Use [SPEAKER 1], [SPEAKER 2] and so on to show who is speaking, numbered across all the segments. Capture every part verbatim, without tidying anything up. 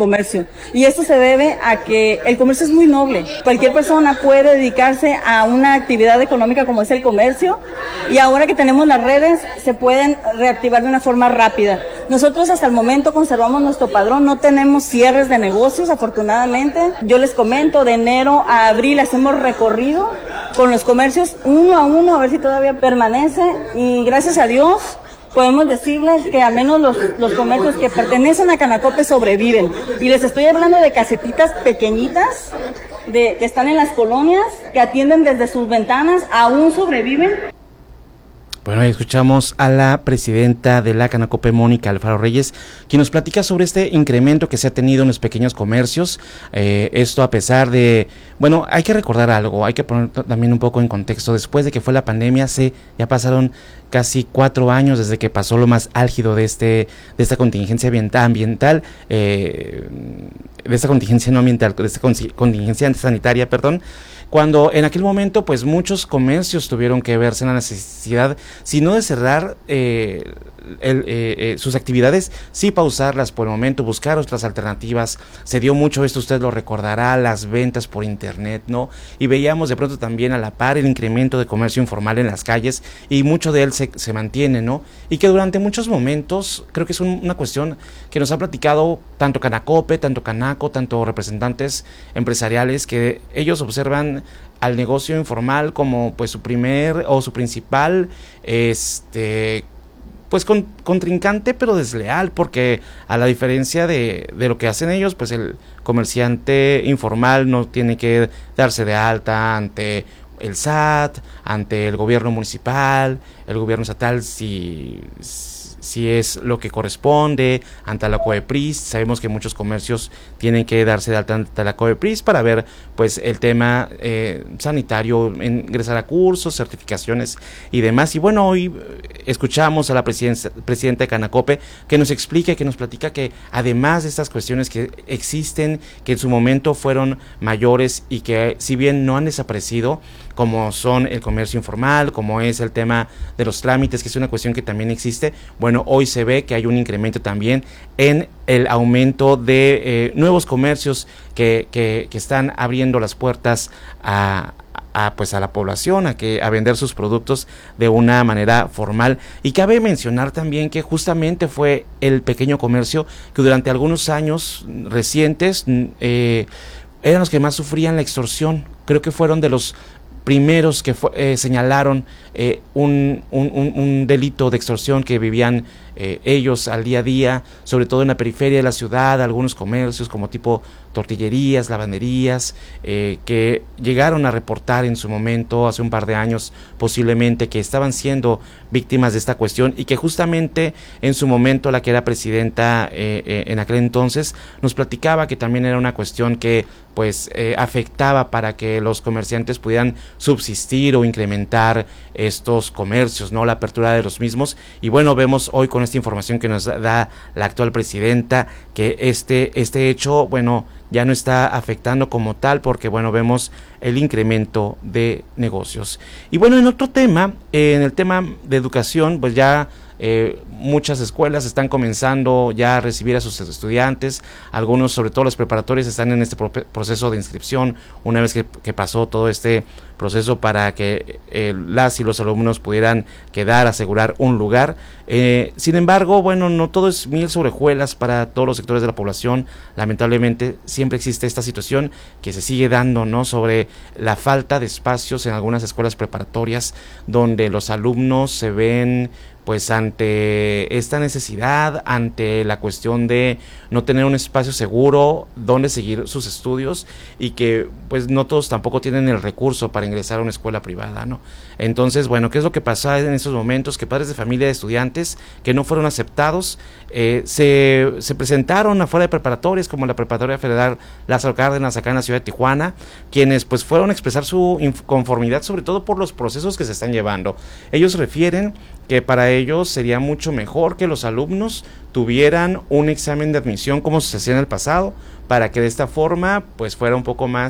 [SPEAKER 1] comercio. Y esto se debe a que el comercio es muy noble. Cualquier persona puede dedicarse a una actividad económica como es el comercio, y ahora que tenemos las redes se pueden reactivar de una forma rápida. Nosotros hasta el momento conservamos nuestro padrón, no tenemos cierres de negocios, afortunadamente. Yo les comento, de enero a abril hacemos recorrido con los comercios uno a uno a ver si todavía permanece, y gracias a Dios podemos decirles que al menos los, los comercios que pertenecen a Canacope sobreviven. Y les estoy hablando de casetitas pequeñitas de, que están en las colonias, que atienden desde sus ventanas, aún sobreviven.
[SPEAKER 2] Bueno, escuchamos a la presidenta de la Canacope, Mónica Alfaro Reyes, quien nos platica sobre este incremento que se ha tenido en los pequeños comercios. Eh, esto a pesar de, bueno, hay que recordar algo, hay que poner también un poco en contexto. Después de que fue la pandemia, se ya pasaron casi cuatro años desde que pasó lo más álgido de este de esta contingencia ambiental, eh, de esta contingencia no ambiental, de esta contingencia sanitaria, perdón. Cuando en aquel momento pues muchos comercios tuvieron que verse en la necesidad, si no de cerrar eh, el, eh, eh, sus actividades, sí pausarlas por el momento, buscar otras alternativas. Se dio mucho esto, usted lo recordará, las ventas por internet, ¿no? Y veíamos de pronto también a la par el incremento de comercio informal en las calles, y mucho de él se, se mantiene, ¿no? Y que durante muchos momentos, creo que es un, una cuestión que nos ha platicado tanto Canacope, tanto Canaco, tanto representantes empresariales, que ellos observan al negocio informal como pues su primer o su principal este pues con, contrincante, pero desleal, porque a la diferencia de, de lo que hacen ellos, pues el comerciante informal no tiene que darse de alta ante el S A T, ante el gobierno municipal, el gobierno estatal, si si es lo que corresponde, ante la COEPRIS. Sabemos que muchos comercios tienen que darse de alta ante la COEPRIS para ver pues el tema eh, sanitario, ingresar a cursos, certificaciones y demás. Y bueno, hoy escuchamos a la presidenta, presidenta de Canacope, que nos explica, que nos platica que además de estas cuestiones que existen, que en su momento fueron mayores y que si bien no han desaparecido, como son el comercio informal, como es el tema de los trámites, que es una cuestión que también existe, bueno, hoy se ve que hay un incremento también en el aumento de eh, nuevos comercios que, que, que están abriendo las puertas a, a pues a la población, a que a vender sus productos de una manera formal. Y cabe mencionar también que justamente fue el pequeño comercio que durante algunos años recientes eh, eran los que más sufrían la extorsión. Creo que fueron de los primeros que fue, eh, señalaron eh, un, un, un, un delito de extorsión que vivían eh, ellos al día a día, sobre todo en la periferia de la ciudad, algunos comercios como tipo tortillerías, lavanderías, eh, que llegaron a reportar en su momento, hace un par de años posiblemente, que estaban siendo víctimas de esta cuestión, y que justamente en su momento la que era presidenta eh, eh, en aquel entonces nos platicaba que también era una cuestión que pues eh, afectaba para que los comerciantes pudieran subsistir o incrementar estos comercios, ¿no? La apertura de los mismos. Y bueno, vemos hoy con esta información que nos da la actual presidenta que este, este hecho, bueno, ya no está afectando como tal, porque bueno, vemos el incremento de negocios. Y bueno, en otro tema, eh, en el tema de educación, pues ya eh, muchas escuelas están comenzando ya a recibir a sus estudiantes, algunos, sobre todo los preparatorios, están en este pro- proceso de inscripción, una vez que, que pasó todo este proceso para que eh, las y los alumnos pudieran quedar, asegurar un lugar. Eh, sin embargo, bueno, no todo es miel sobre hojuelas para todos los sectores de la población. Lamentablemente siempre existe esta situación que se sigue dando, ¿no? Sobre la falta de espacios en algunas escuelas preparatorias, donde los alumnos se ven pues ante esta necesidad, ante la cuestión de no tener un espacio seguro donde seguir sus estudios, y que pues no todos tampoco tienen el recurso para ingresar a una escuela privada, ¿no? Entonces, bueno, ¿qué es lo que pasa en estos momentos? Que padres de familia de estudiantes que no fueron aceptados eh, se, se presentaron afuera de preparatorias, como la Preparatoria Federal Lázaro Cárdenas acá en la ciudad de Tijuana, quienes pues fueron a expresar su inconformidad, sobre todo por los procesos que se están llevando. Ellos refieren que para ellos sería mucho mejor que los alumnos tuvieran un examen de admisión como se hacía en el pasado, para que de esta forma pues fuera un poco más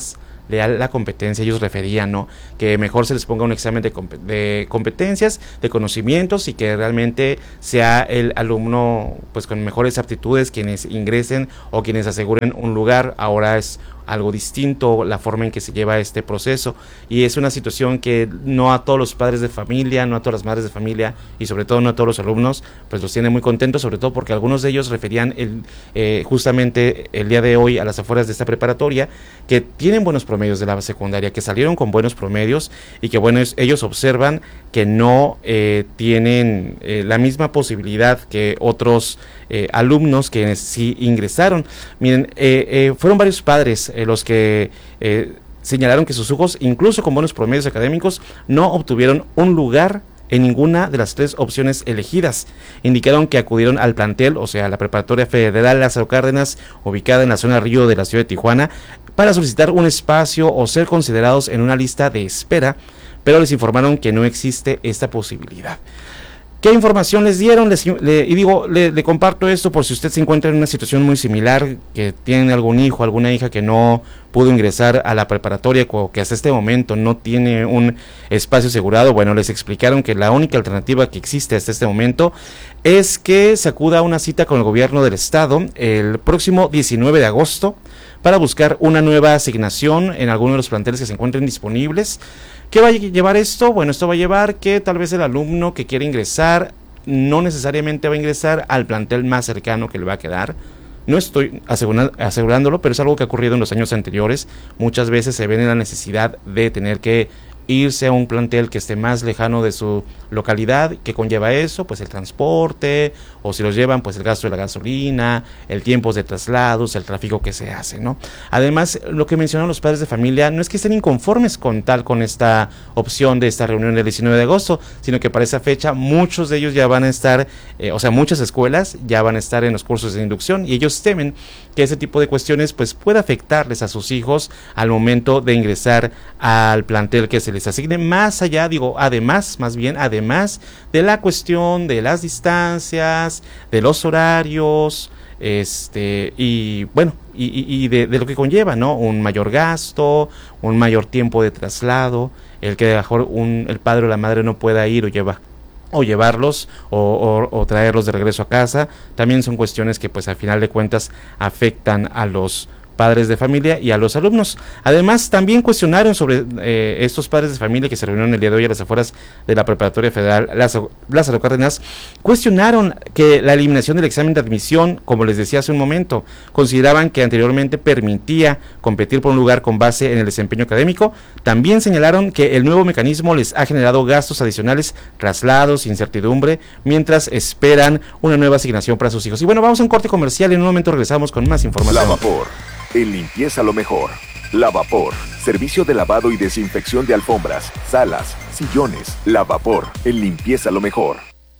[SPEAKER 2] leal la competencia. Ellos referían, ¿no?, que mejor se les ponga un examen de, comp de competencias, de conocimientos, y que realmente sea el alumno pues con mejores aptitudes quienes ingresen o quienes aseguren un lugar. Ahora es algo distinto la forma en que se lleva este proceso, y es una situación que no a todos los padres de familia, no a todas las madres de familia, y sobre todo no a todos los alumnos, pues los tiene muy contentos, sobre todo porque algunos de ellos referían el, eh, justamente el día de hoy a las afueras de esta preparatoria, que tienen buenos promedios de la secundaria, que salieron con buenos promedios, y que bueno, es, ellos observan que no eh, tienen eh, la misma posibilidad que otros eh, alumnos que sí ingresaron. Miren, eh, eh, fueron varios padres eh, los que eh, señalaron que sus hijos, incluso con buenos promedios académicos, no obtuvieron un lugar en ninguna de las tres opciones elegidas. Indicaron que acudieron al plantel, o sea, la Preparatoria Federal Lázaro Cárdenas, ubicada en la zona Río de la ciudad de Tijuana, para solicitar un espacio o ser considerados en una lista de espera, pero les informaron que no existe esta posibilidad. ¿Qué información les dieron? Les, le, y digo, le, le comparto esto por si usted se encuentra en una situación muy similar, que tiene algún hijo, alguna hija que no pudo ingresar a la preparatoria, o que hasta este momento no tiene un espacio asegurado. Bueno, les explicaron que la única alternativa que existe hasta este momento es que se acuda a una cita con el gobierno del estado el próximo diecinueve de agosto para buscar una nueva asignación en alguno de los planteles que se encuentren disponibles. ¿Qué va a llevar esto? Bueno, esto va a llevar que tal vez el alumno que quiere ingresar no necesariamente va a ingresar al plantel más cercano que le va a quedar. No estoy asegurándolo, pero es algo que ha ocurrido en los años anteriores. Muchas veces se ven en la necesidad de tener que irse a un plantel que esté más lejano de su localidad. ¿Qué conlleva eso? Pues el transporte, o si los llevan, pues el gasto de la gasolina, el tiempo de traslados, el tráfico que se hace, ¿no? Además, lo que mencionan los padres de familia, no es que estén inconformes con tal, con esta opción de esta reunión del diecinueve de agosto, sino que para esa fecha muchos de ellos ya van a estar, eh, o sea, muchas escuelas ya van a estar en los cursos de inducción, y ellos temen que ese tipo de cuestiones pues pueda afectarles a sus hijos al momento de ingresar al plantel que se les asigne, más allá, digo, además, más bien, además de la cuestión de las distancias, de los horarios, este, y bueno, y, y, y de, de lo que conlleva, ¿no? Un mayor gasto, un mayor tiempo de traslado, el que a lo mejor un, el padre o la madre no pueda ir o lleva o llevarlos o, o, o traerlos de regreso a casa. También son cuestiones que pues al final de cuentas afectan a los padres de familia y a los alumnos. Además, también cuestionaron sobre eh, estos padres de familia que se reunieron el día de hoy a las afueras de la Preparatoria Federal Lázaro, Lázaro Cárdenas, cuestionaron que la eliminación del examen de admisión, como les decía hace un momento, consideraban que anteriormente permitía competir por un lugar con base en el desempeño académico. También señalaron que el nuevo mecanismo les ha generado gastos adicionales, traslados, incertidumbre, mientras esperan una nueva asignación para sus hijos. Y bueno, vamos a un corte comercial y en un momento regresamos con más información.
[SPEAKER 3] La Vapor, en limpieza lo mejor. La Vapor, servicio de lavado y desinfección de alfombras, salas, sillones. La Vapor, en limpieza lo mejor.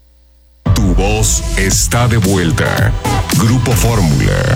[SPEAKER 4] Tu voz está de vuelta. Grupo Fórmula.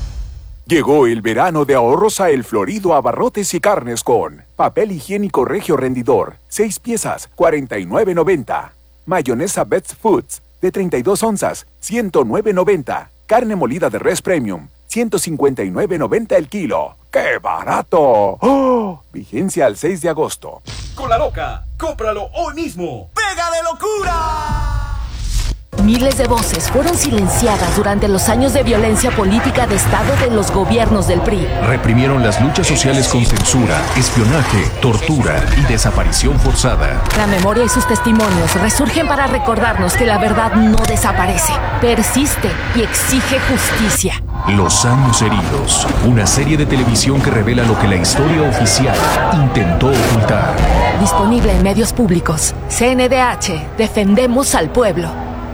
[SPEAKER 3] Llegó el verano de ahorros a El Florido Abarrotes y Carnes con papel higiénico Regio Rendidor, seis piezas, cuarenta y nueve noventa. Mayonesa Best Foods, de treinta y dos onzas, ciento nueve noventa. Carne molida de res premium, ciento cincuenta y nueve noventa el kilo. ¡Qué barato! ¡Oh! Vigencia al seis de agosto.
[SPEAKER 5] Con La Loca, cómpralo hoy mismo. ¡Pega de locura!
[SPEAKER 6] Miles de voces fueron silenciadas durante los años de violencia política de Estado de los gobiernos del P R I.
[SPEAKER 4] Reprimieron las luchas sociales con censura, espionaje, tortura y desaparición forzada.
[SPEAKER 6] La memoria y sus testimonios resurgen para recordarnos que la verdad no desaparece, persiste y exige justicia.
[SPEAKER 4] Los años heridos, una serie de televisión que revela lo que la historia oficial intentó ocultar.
[SPEAKER 6] Disponible en medios públicos. C N D H, defendemos al pueblo.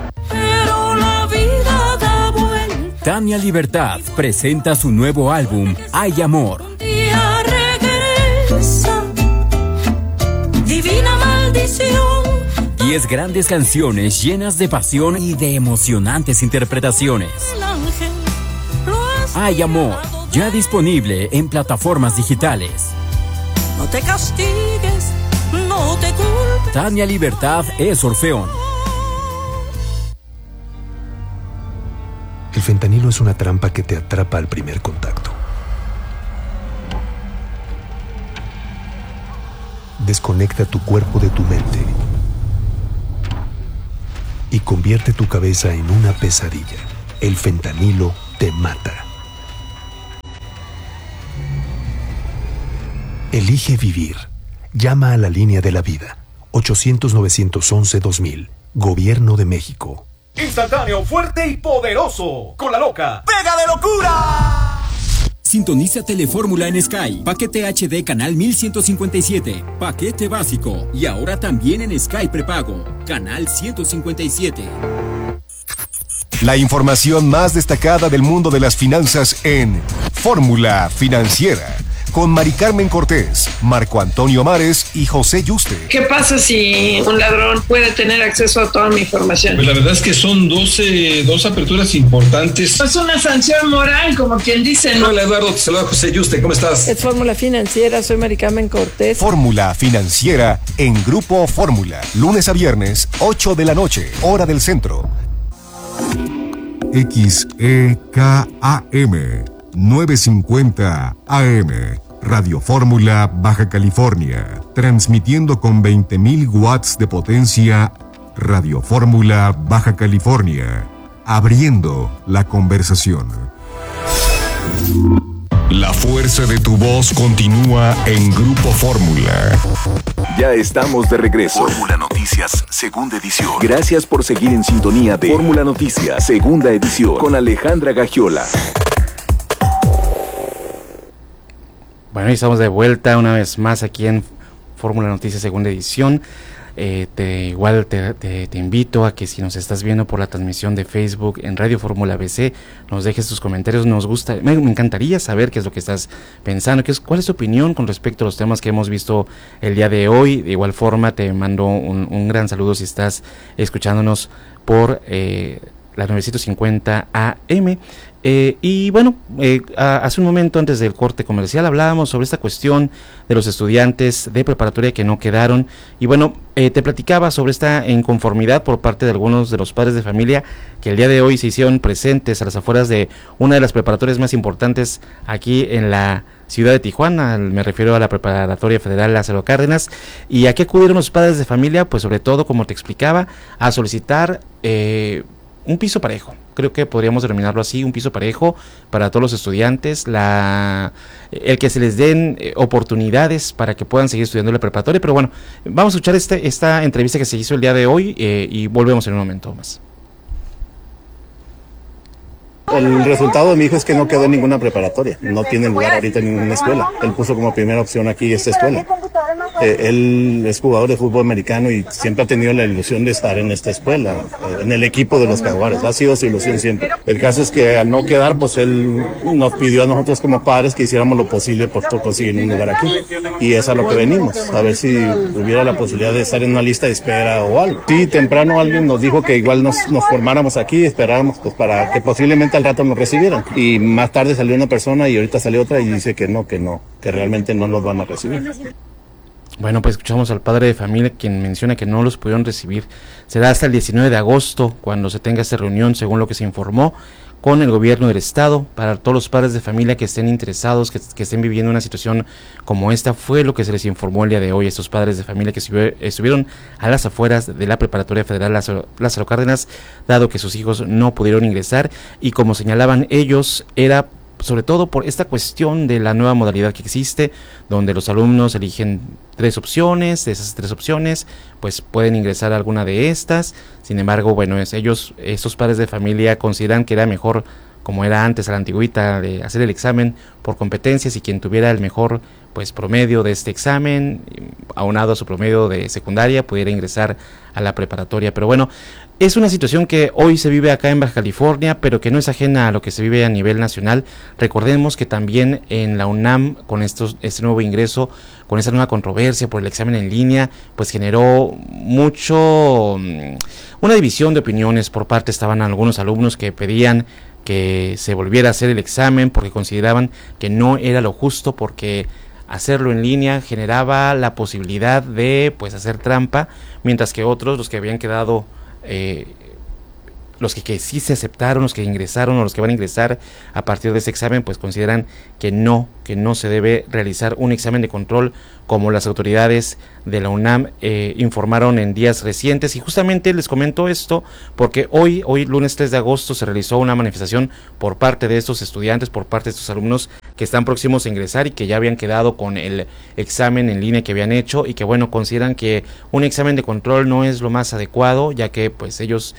[SPEAKER 7] Tania Libertad presenta su nuevo álbum, Hay Amor.
[SPEAKER 8] Un día regresa, divina maldición.
[SPEAKER 7] Diez grandes canciones llenas de pasión y de emocionantes interpretaciones. Hay Amor, ya disponible en plataformas digitales.
[SPEAKER 8] No te castigues, no te culpes.
[SPEAKER 7] Tania Libertad es Orfeón.
[SPEAKER 9] El fentanilo es una trampa que te atrapa al primer contacto. desconecta tu cuerpo de tu mente y convierte tu cabeza en una pesadilla. El fentanilo te mata. Elige vivir. Llama a la línea de la vida. ochocientos, novecientos once, dos mil. Gobierno de México.
[SPEAKER 5] Instantáneo, fuerte y poderoso. Con la loca. ¡Pega de locura!
[SPEAKER 7] Sintoniza Telefórmula en Sky. Paquete H D canal mil ciento cincuenta y siete. Paquete básico. Y ahora también en Sky prepago. Canal ciento cincuenta y siete.
[SPEAKER 4] La información más destacada del mundo de las finanzas en Fórmula Financiera. Con Mari Carmen Cortés, Marco Antonio Mares y José Yuste.
[SPEAKER 10] ¿Qué pasa si un ladrón puede tener acceso a toda mi información?
[SPEAKER 11] Pues la verdad es que son doce, dos aperturas importantes.
[SPEAKER 10] Es una sanción moral, como quien dice, ¿no?
[SPEAKER 11] Hola Eduardo, te saluda José Yuste, ¿cómo estás?
[SPEAKER 10] Es Fórmula Financiera, soy Mari Carmen Cortés.
[SPEAKER 4] Fórmula Financiera en Grupo Fórmula. Lunes a viernes, ocho de la noche, hora del centro.
[SPEAKER 12] X E K A M novecientos cincuenta A M, Radio Fórmula Baja California, transmitiendo con veinte mil watts de potencia. Radio Fórmula Baja California, abriendo la conversación.
[SPEAKER 4] La fuerza de tu voz continúa en Grupo Fórmula.
[SPEAKER 3] Ya estamos de regreso.
[SPEAKER 4] Fórmula Noticias, segunda edición.
[SPEAKER 3] Gracias por seguir en sintonía de Fórmula Noticias, segunda edición, con Alejandra Gagiola.
[SPEAKER 2] Bueno, y estamos de vuelta una vez más aquí en Fórmula Noticias, segunda edición. Eh, te, igual te, te, te invito a que si nos estás viendo por la transmisión de Facebook en Radio Fórmula B C, nos dejes tus comentarios. Nos gusta, me, me encantaría saber qué es lo que estás pensando, qué es, cuál es tu opinión con respecto a los temas que hemos visto el día de hoy. De igual forma te mando un, un gran saludo si estás escuchándonos por eh, la novecientos cincuenta A M. Eh, y bueno, eh, a, hace un momento antes del corte comercial hablábamos sobre esta cuestión de los estudiantes de preparatoria que no quedaron, y bueno, eh, te platicaba sobre esta inconformidad por parte de algunos de los padres de familia que el día de hoy se hicieron presentes a las afueras de una de las preparatorias más importantes aquí en la ciudad de Tijuana. Me refiero a la Preparatoria Federal Lázaro Cárdenas. ¿Y a qué acudieron los padres de familia? Pues sobre todo, como te explicaba, a solicitar eh, un piso parejo. Creo que podríamos denominarlo así, un piso parejo para todos los estudiantes, la el que se les den eh, oportunidades para que puedan seguir estudiando la preparatoria. Pero bueno, vamos a escuchar este, esta entrevista que se hizo el día de hoy eh, y volvemos en un momento más.
[SPEAKER 13] El resultado de mi hijo es que no quedó en ninguna preparatoria, no tiene lugar ahorita en ninguna escuela. Él puso como primera opción aquí esta escuela. Eh, él es jugador de fútbol americano y siempre ha tenido la ilusión de estar en esta escuela, eh, en el equipo de los Jaguares. Ha sido su ilusión siempre. El caso es que al no quedar, pues él nos pidió a nosotros como padres que hiciéramos lo posible por conseguir un lugar aquí. Y es a lo que venimos, a ver si hubiera la posibilidad de estar en una lista de espera o algo. Sí, temprano alguien nos dijo que igual nos, nos formáramos aquí y esperáramos pues para que posiblemente al rato nos recibieran. Y más tarde salió una persona y ahorita salió otra y dice que no, que no, que realmente no los van a recibir.
[SPEAKER 2] Bueno, pues escuchamos al padre de familia quien menciona que no los pudieron recibir. Será hasta el diecinueve de agosto cuando se tenga esta reunión, según lo que se informó, con el gobierno del estado. Para todos los padres de familia que estén interesados, que, que estén viviendo una situación como esta, fue lo que se les informó el día de hoy a estos padres de familia que estuvieron a las afueras de la Preparatoria Federal Lázaro, Lázaro Cárdenas, dado que sus hijos no pudieron ingresar, y como señalaban ellos, era sobre todo por esta cuestión de la nueva modalidad que existe, donde los alumnos eligen tres opciones. De esas tres opciones pues pueden ingresar a alguna de estas. Sin embargo, bueno, es, ellos, estos padres de familia consideran que era mejor, como era antes a la antigüita, de hacer el examen por competencias, y quien tuviera el mejor pues promedio de este examen, aunado a su promedio de secundaria, pudiera ingresar a la preparatoria. Pero bueno, es una situación que hoy se vive acá en Baja California, pero que no es ajena a lo que se vive a nivel nacional. Recordemos que también en la UNAM, con estos, este nuevo ingreso, con esta nueva controversia por el examen en línea, pues generó mucho, una división de opiniones por parte, estaban algunos alumnos que pedían que se volviera a hacer el examen porque consideraban que no era lo justo, porque hacerlo en línea generaba la posibilidad de pues hacer trampa, mientras que otros, los que habían quedado eh, los que, que sí se aceptaron, los que ingresaron o los que van a ingresar a partir de ese examen, pues consideran que no, que no se debe realizar un examen de control como las autoridades de la UNAM eh, informaron en días recientes. Y justamente les comento esto porque hoy, hoy lunes tres de agosto se realizó una manifestación por parte de estos estudiantes, por parte de estos alumnos que están próximos a ingresar y que ya habían quedado con el examen en línea que habían hecho y que bueno, consideran que un examen de control no es lo más adecuado, ya que pues ellos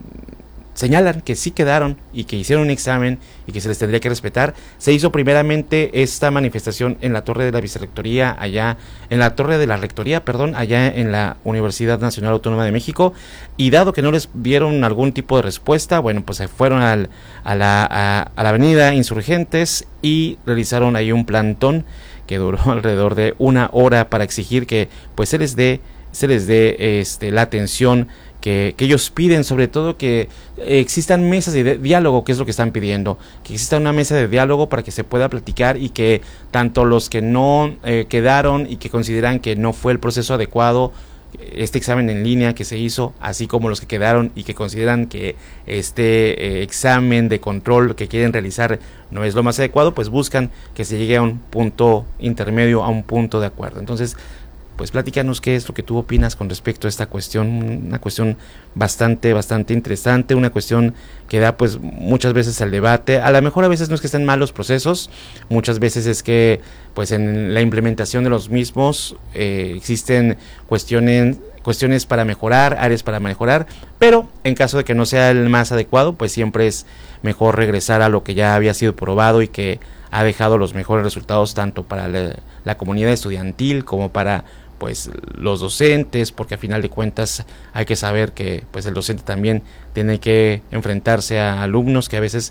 [SPEAKER 2] señalan que sí quedaron y que hicieron un examen y que se les tendría que respetar. Se hizo primeramente esta manifestación en la torre de la vicerrectoría, allá, en la torre de la rectoría, perdón, allá en la Universidad Nacional Autónoma de México, y dado que no les dieron algún tipo de respuesta, bueno, pues se fueron al, a, la, a, a la avenida Insurgentes y realizaron ahí un plantón que duró alrededor de una hora para exigir que pues se les dé, se les dé este, la atención Que, que ellos piden, sobre todo que existan mesas de diálogo, que es lo que están pidiendo, que exista una mesa de diálogo para que se pueda platicar y que tanto los que no eh, quedaron y que consideran que no fue el proceso adecuado, este examen en línea que se hizo, así como los que quedaron y que consideran que este eh, examen de control que quieren realizar no es lo más adecuado, pues buscan que se llegue a un punto intermedio, a un punto de acuerdo. Entonces, pues platícanos qué es lo que tú opinas con respecto a esta cuestión, una cuestión bastante, bastante interesante, una cuestión que da pues muchas veces al debate. A lo mejor a veces no es que estén mal los procesos, muchas veces es que pues en la implementación de los mismos eh, existen cuestiones, cuestiones para mejorar, áreas para mejorar, pero en caso de que no sea el más adecuado, pues siempre es mejor regresar a lo que ya había sido probado y que ha dejado los mejores resultados tanto para la, la comunidad estudiantil como para pues los docentes, porque a final de cuentas hay que saber que pues el docente también tiene que enfrentarse a alumnos que a veces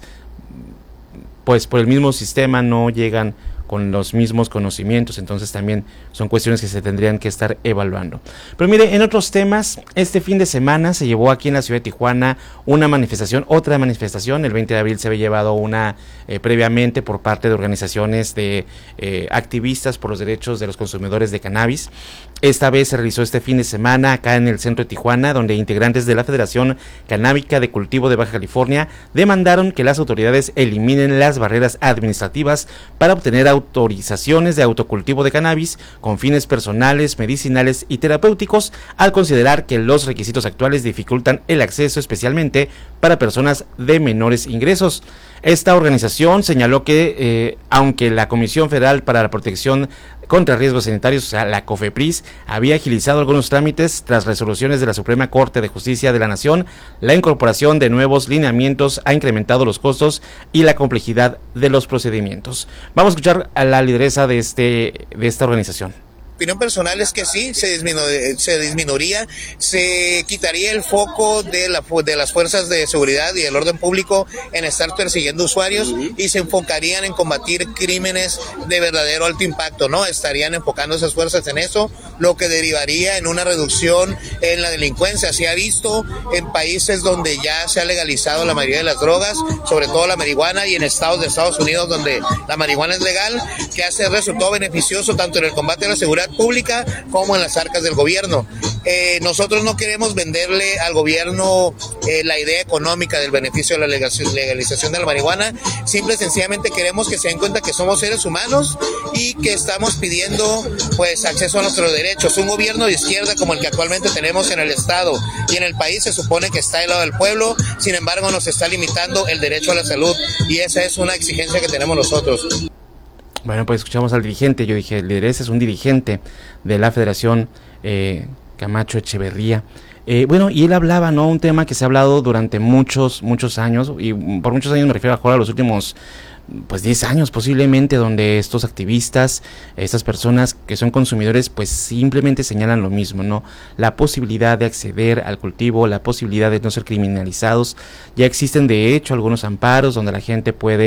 [SPEAKER 2] pues por el mismo sistema no llegan con los mismos conocimientos, entonces también son cuestiones que se tendrían que estar evaluando. Pero mire, en otros temas, este fin de semana se llevó aquí en la ciudad de Tijuana una manifestación, otra manifestación, el veinte de abril se había llevado una eh, previamente por parte de organizaciones de eh, activistas por los derechos de los consumidores de cannabis. Esta vez se realizó este fin de semana acá en el centro de Tijuana, donde integrantes de la Federación Canábica de Cultivo de Baja California demandaron que las autoridades eliminen las barreras administrativas para obtener autorizaciones de autocultivo de cannabis con fines personales, medicinales y terapéuticos, al considerar que los requisitos actuales dificultan el acceso especialmente para personas de menores ingresos. Esta organización señaló que eh, aunque la Comisión Federal para la Protección contra Riesgos Sanitarios, o sea, la COFEPRIS, había agilizado algunos trámites tras resoluciones de la Suprema Corte de Justicia de la Nación, la incorporación de nuevos lineamientos ha incrementado los costos y la complejidad de los procedimientos. Vamos a escuchar a la lideresa de este de esta organización.
[SPEAKER 14] Mi opinión personal es que sí, se, disminu se disminuiría, se quitaría el foco de, la, de las fuerzas de seguridad y del orden público en estar persiguiendo usuarios y se enfocarían en combatir crímenes de verdadero alto impacto, ¿no? Estarían enfocando esas fuerzas en eso, lo que derivaría en una reducción en la delincuencia. Se ha visto en países donde ya se ha legalizado la mayoría de las drogas, sobre todo la marihuana, y en estados de Estados Unidos donde la marihuana es legal, que hace resultado beneficioso tanto en el combate a la seguridad pública como en las arcas del gobierno. Eh, nosotros no queremos venderle al gobierno eh, la idea económica del beneficio de la legalización de la marihuana, simple y sencillamente queremos que se den cuenta que somos seres humanos y que estamos pidiendo pues acceso a nuestros derechos. Un gobierno de izquierda como el que actualmente tenemos en el estado y en el país se supone que está del lado del pueblo, sin embargo nos está limitando el derecho a la salud y esa es una exigencia que tenemos nosotros.
[SPEAKER 2] Bueno, pues escuchamos al dirigente, yo dije, el lideresa es un dirigente de la Federación eh, Camacho Echeverría. Eh, bueno, y él hablaba, ¿no? Un tema que se ha hablado durante muchos, muchos años, y por muchos años me refiero a ahora a los últimos pues diez años posiblemente, donde estos activistas, estas personas que son consumidores, pues simplemente señalan lo mismo, ¿no? La posibilidad de acceder al cultivo, la posibilidad de no ser criminalizados. Ya existen de hecho algunos amparos donde la gente puede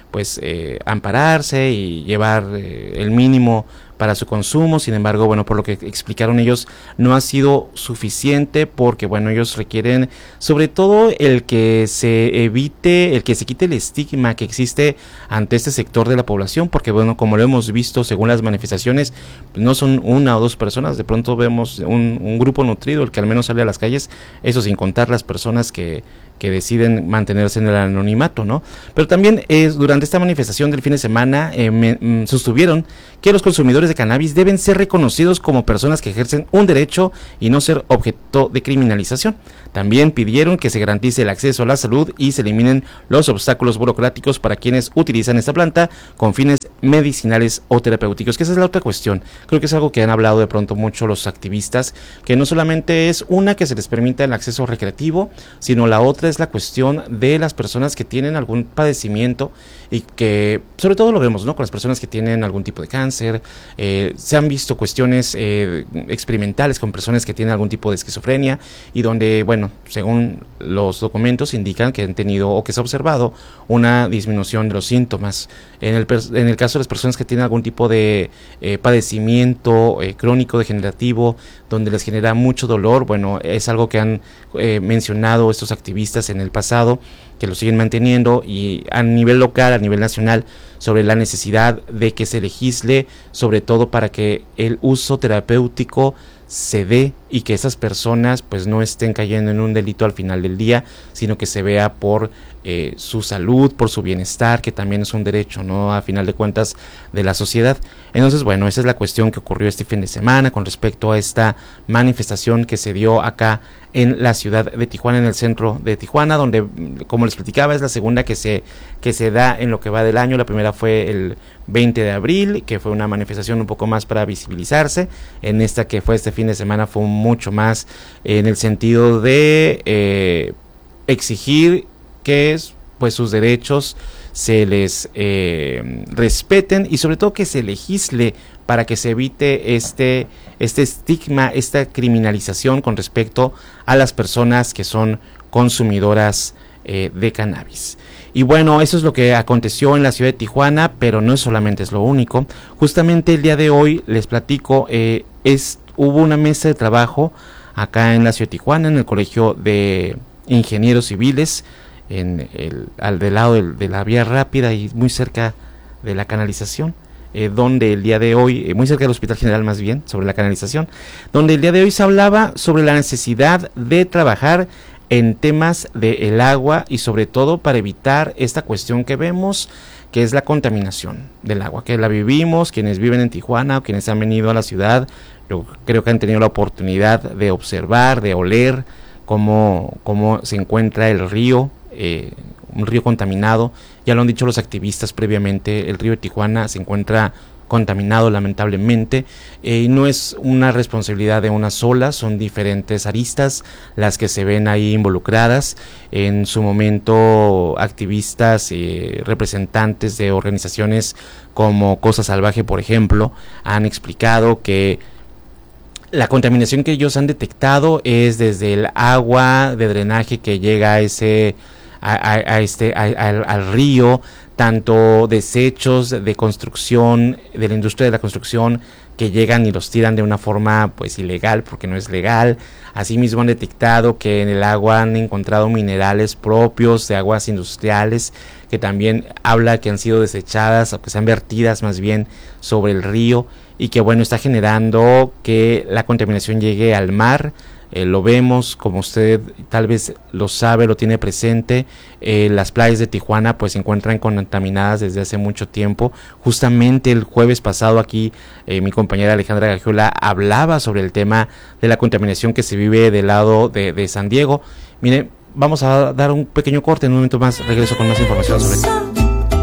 [SPEAKER 2] pues eh, ampararse y llevar eh, el mínimo para su consumo. Sin embargo, bueno, por lo que explicaron ellos, no ha sido suficiente, porque bueno, ellos requieren sobre todo el que se evite, el que se quite el estigma que existe ante este sector de la población, porque bueno, como lo hemos visto según las manifestaciones, pues no son una o dos personas, de pronto vemos un, un grupo nutrido, el que al menos sale a las calles, eso sin contar las personas que que deciden mantenerse en el anonimato, ¿no? Pero también es, durante esta manifestación del fin de semana eh, me, mm, sostuvieron que los consumidores de cannabis deben ser reconocidos como personas que ejercen un derecho y no ser objeto de criminalización. También pidieron que se garantice el acceso a la salud y se eliminen los obstáculos burocráticos para quienes utilizan esta planta con fines medicinales o terapéuticos, que esa es la otra cuestión. Creo que es algo que han hablado de pronto mucho los activistas, que no solamente es una que se les permita el acceso recreativo, sino la otra es la cuestión de las personas que tienen algún padecimiento y que sobre todo lo vemos, ¿no?, con las personas que tienen algún tipo de cáncer. Eh, se han visto cuestiones eh, experimentales con personas que tienen algún tipo de esquizofrenia y donde, bueno, según los documentos indican que han tenido o que se ha observado una disminución de los síntomas. En el, en el caso de las personas que tienen algún tipo de eh, padecimiento eh, crónico degenerativo donde les genera mucho dolor, bueno, es algo que han eh, mencionado estos activistas en el pasado, que lo siguen manteniendo, y a nivel local, a nivel nacional, sobre la necesidad de que se legisle, sobre todo para que el uso terapéutico se dé y que esas personas pues no estén cayendo en un delito al final del día, sino que se vea por eh, su salud, por su bienestar, que también es un derecho, ¿no?, a final de cuentas, de la sociedad. Entonces, bueno, esa es la cuestión que ocurrió este fin de semana con respecto a esta manifestación que se dio acá en la ciudad de Tijuana, en el centro de Tijuana, donde, como les platicaba, es la segunda que se que se da en lo que va del año. La primera fue el veinte de abril, que fue una manifestación un poco más para visibilizarse. En esta que fue este fin de semana fue mucho más en el sentido de eh, exigir que pues sus derechos se les eh, respeten, y sobre todo que se legisle para que se evite este este estigma, esta criminalización con respecto a las personas que son consumidoras eh, de cannabis. Y bueno, eso es lo que aconteció en la ciudad de Tijuana, pero no es solamente es lo único. Justamente el día de hoy les platico, eh, es hubo una mesa de trabajo acá en la ciudad de Tijuana, en el Colegio de Ingenieros Civiles, en el al del lado de, de la vía rápida y muy cerca de la canalización. Eh, donde el día de hoy, eh, muy cerca del Hospital General más bien, sobre la canalización, donde el día de hoy se hablaba sobre la necesidad de trabajar en temas del agua y sobre todo para evitar esta cuestión que vemos, que es la contaminación del agua, que la vivimos, quienes viven en Tijuana o quienes han venido a la ciudad, yo creo que han tenido la oportunidad de observar, de oler cómo, cómo se encuentra el río, eh, un río contaminado. Ya lo han dicho los activistas previamente, el río de Tijuana se encuentra contaminado lamentablemente, eh, y no es una responsabilidad de una sola, son diferentes aristas las que se ven ahí involucradas. En su momento activistas, eh, representantes de organizaciones como Cosa Salvaje, por ejemplo, han explicado que la contaminación que ellos han detectado es desde el agua de drenaje que llega a ese A, a, a este a, a, al río, tanto desechos de construcción, de la industria de la construcción, que llegan y los tiran de una forma pues ilegal, porque no es legal. Asimismo han detectado que en el agua han encontrado minerales propios de aguas industriales, que también habla que han sido desechadas o que sean vertidas más bien sobre el río, y que bueno, está generando que la contaminación llegue al mar. Eh, lo vemos, como usted tal vez lo sabe, lo tiene presente, eh, las playas de Tijuana pues se encuentran contaminadas desde hace mucho tiempo. Justamente el jueves pasado aquí eh, mi compañera Alejandra Gagiola hablaba sobre el tema de la contaminación que se vive del lado de, de San Diego. Mire, vamos a dar un pequeño corte, en un momento más regreso con más información sobre esto.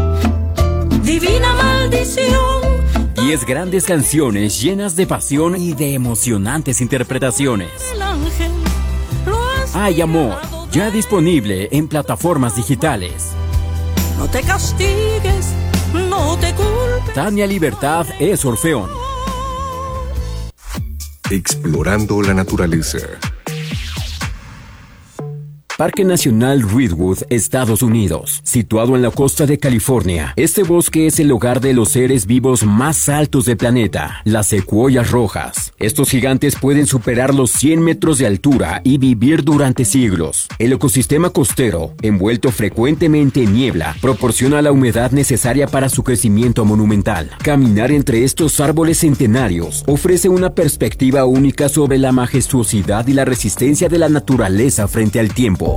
[SPEAKER 8] Divina maldición.
[SPEAKER 7] Diez grandes canciones llenas de pasión y de emocionantes interpretaciones. Hay amor, ya disponible en plataformas digitales.
[SPEAKER 8] No te castigues, no te culpes.
[SPEAKER 7] Tania Libertad es Orfeón.
[SPEAKER 12] Explorando la naturaleza.
[SPEAKER 7] Parque Nacional Redwood, Estados Unidos. Situado en la costa de California, este bosque es el hogar de los seres vivos más altos del planeta, las secuoyas rojas. Estos gigantes pueden superar los cien metros de altura y vivir durante siglos. El ecosistema costero, envuelto frecuentemente en niebla, proporciona la humedad necesaria para su crecimiento monumental. Caminar entre estos árboles centenarios ofrece una perspectiva única sobre la majestuosidad y la resistencia de la naturaleza frente al tiempo.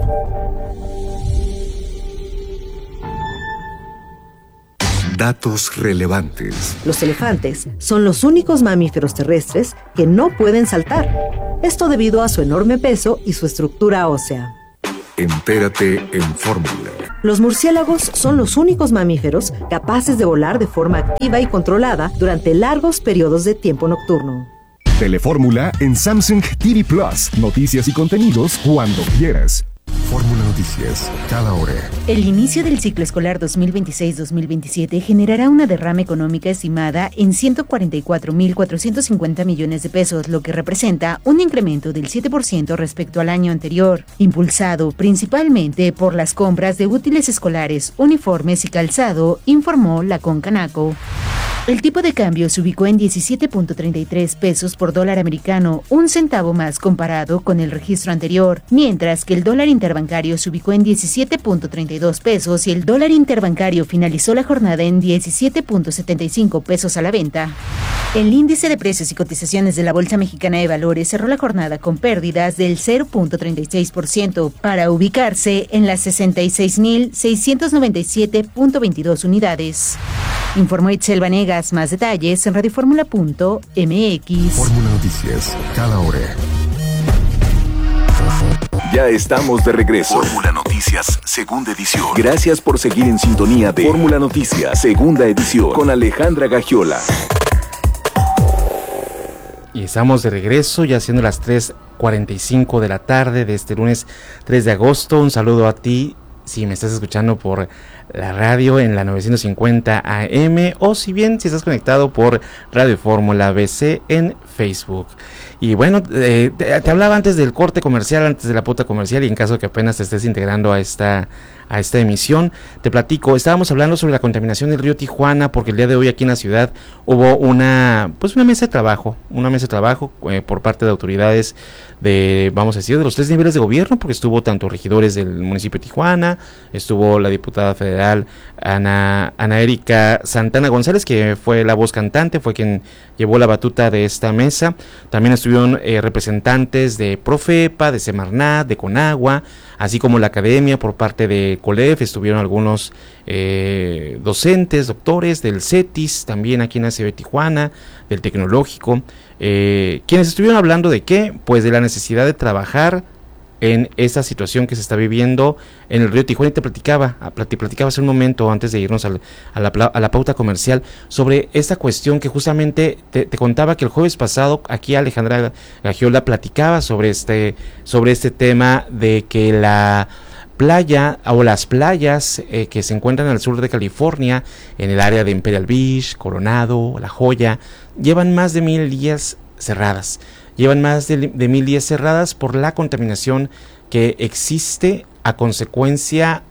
[SPEAKER 12] Datos relevantes.
[SPEAKER 15] Los elefantes son los únicos mamíferos terrestres que no pueden saltar. Esto debido a su enorme peso y su estructura ósea.
[SPEAKER 12] Entérate en Fórmula.
[SPEAKER 15] Los murciélagos son los únicos mamíferos capaces de volar de forma activa y controlada durante largos periodos de tiempo nocturno.
[SPEAKER 12] Telefórmula en Samsung T V Plus. Noticias y contenidos cuando quieras. Fórmula Noticias, cada hora.
[SPEAKER 16] El inicio del ciclo escolar dos mil veintiséis dos mil veintisiete generará una derrama económica estimada en ciento cuarenta y cuatro mil cuatrocientos cincuenta millones de pesos, lo que representa un incremento del siete por ciento respecto al año anterior, impulsado principalmente por las compras de útiles escolares, uniformes y calzado, informó la Concanaco. El tipo de cambio se ubicó en diecisiete punto treinta y tres pesos por dólar americano, un centavo más comparado con el registro anterior, mientras que el dólar interbancario se ubicó en diecisiete punto treinta y dos pesos y el dólar interbancario finalizó la jornada en diecisiete punto setenta y cinco pesos a la venta. El índice de precios y cotizaciones de la Bolsa Mexicana de Valores cerró la jornada con pérdidas del cero punto treinta y seis por ciento para ubicarse en las sesenta y seis mil seiscientos noventa y siete punto veintidós unidades. Informó Itzel Vanegas. Más detalles en radioformula punto m x.
[SPEAKER 12] Fórmula Noticias, cada hora.
[SPEAKER 3] Ya estamos de regreso.
[SPEAKER 4] Fórmula Noticias, segunda edición.
[SPEAKER 3] Gracias por seguir en sintonía de Fórmula Noticias, segunda edición, con Alejandra Gagiola.
[SPEAKER 2] Y estamos de regreso, ya siendo las tres cuarenta y cinco de la tarde de este lunes tres de agosto. Un saludo a ti, si me estás escuchando por la radio en la novecientos cincuenta A M, o si bien si estás conectado por Radio Fórmula B C en Facebook. Y bueno, eh, te, te hablaba antes del corte comercial, antes de la pauta comercial, y en caso que apenas te estés integrando a esta a esta emisión, te platico, estábamos hablando sobre la contaminación del río Tijuana, porque el día de hoy aquí en la ciudad hubo una pues una mesa de trabajo, una mesa de trabajo eh, por parte de autoridades de, vamos a decir, de los tres niveles de gobierno, porque estuvo tanto regidores del municipio de Tijuana, estuvo la diputada federal Ana, Ana Erika Santana González, que fue la voz cantante, fue quien llevó la batuta de esta mesa. También estuvieron eh, representantes de Profepa, de Semarnat, de Conagua, así como la academia por parte de Colef, estuvieron algunos eh, docentes, doctores del CETIS, también aquí en la ciudad de Tijuana, del Tecnológico, eh, quienes estuvieron hablando de qué, pues de la necesidad de trabajar en esta situación que se está viviendo en el río Tijuana. Y te platicaba, te platicaba hace un momento antes de irnos al, a, la, a la pauta comercial sobre esta cuestión que justamente te, te contaba que el jueves pasado aquí Alejandra Gagiola platicaba sobre este, sobre este tema de que la playa o las playas eh, que se encuentran al sur de California, en el área de Imperial Beach, Coronado, La Joya, llevan más de mil días cerradas. Llevan más de, de mil días cerradas por la contaminación que existe a consecuencia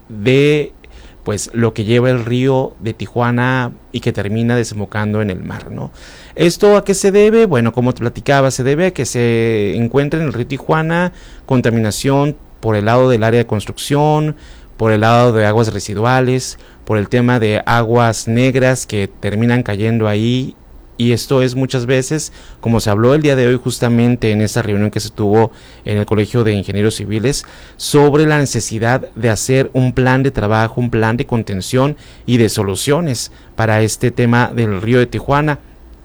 [SPEAKER 2] de pues lo que lleva el río de Tijuana y que termina desembocando en el mar, ¿no? ¿Esto a qué se debe? Bueno, como te platicaba, se debe a que se encuentra en el río Tijuana contaminación por el lado del área de construcción, por el lado de aguas residuales, por el tema de aguas negras que terminan cayendo ahí. Y esto es muchas veces, como se habló el día de hoy justamente en esta reunión que se tuvo en el Colegio de Ingenieros Civiles, sobre la necesidad de hacer un plan de trabajo, un plan de contención y de soluciones para este tema del río de Tijuana.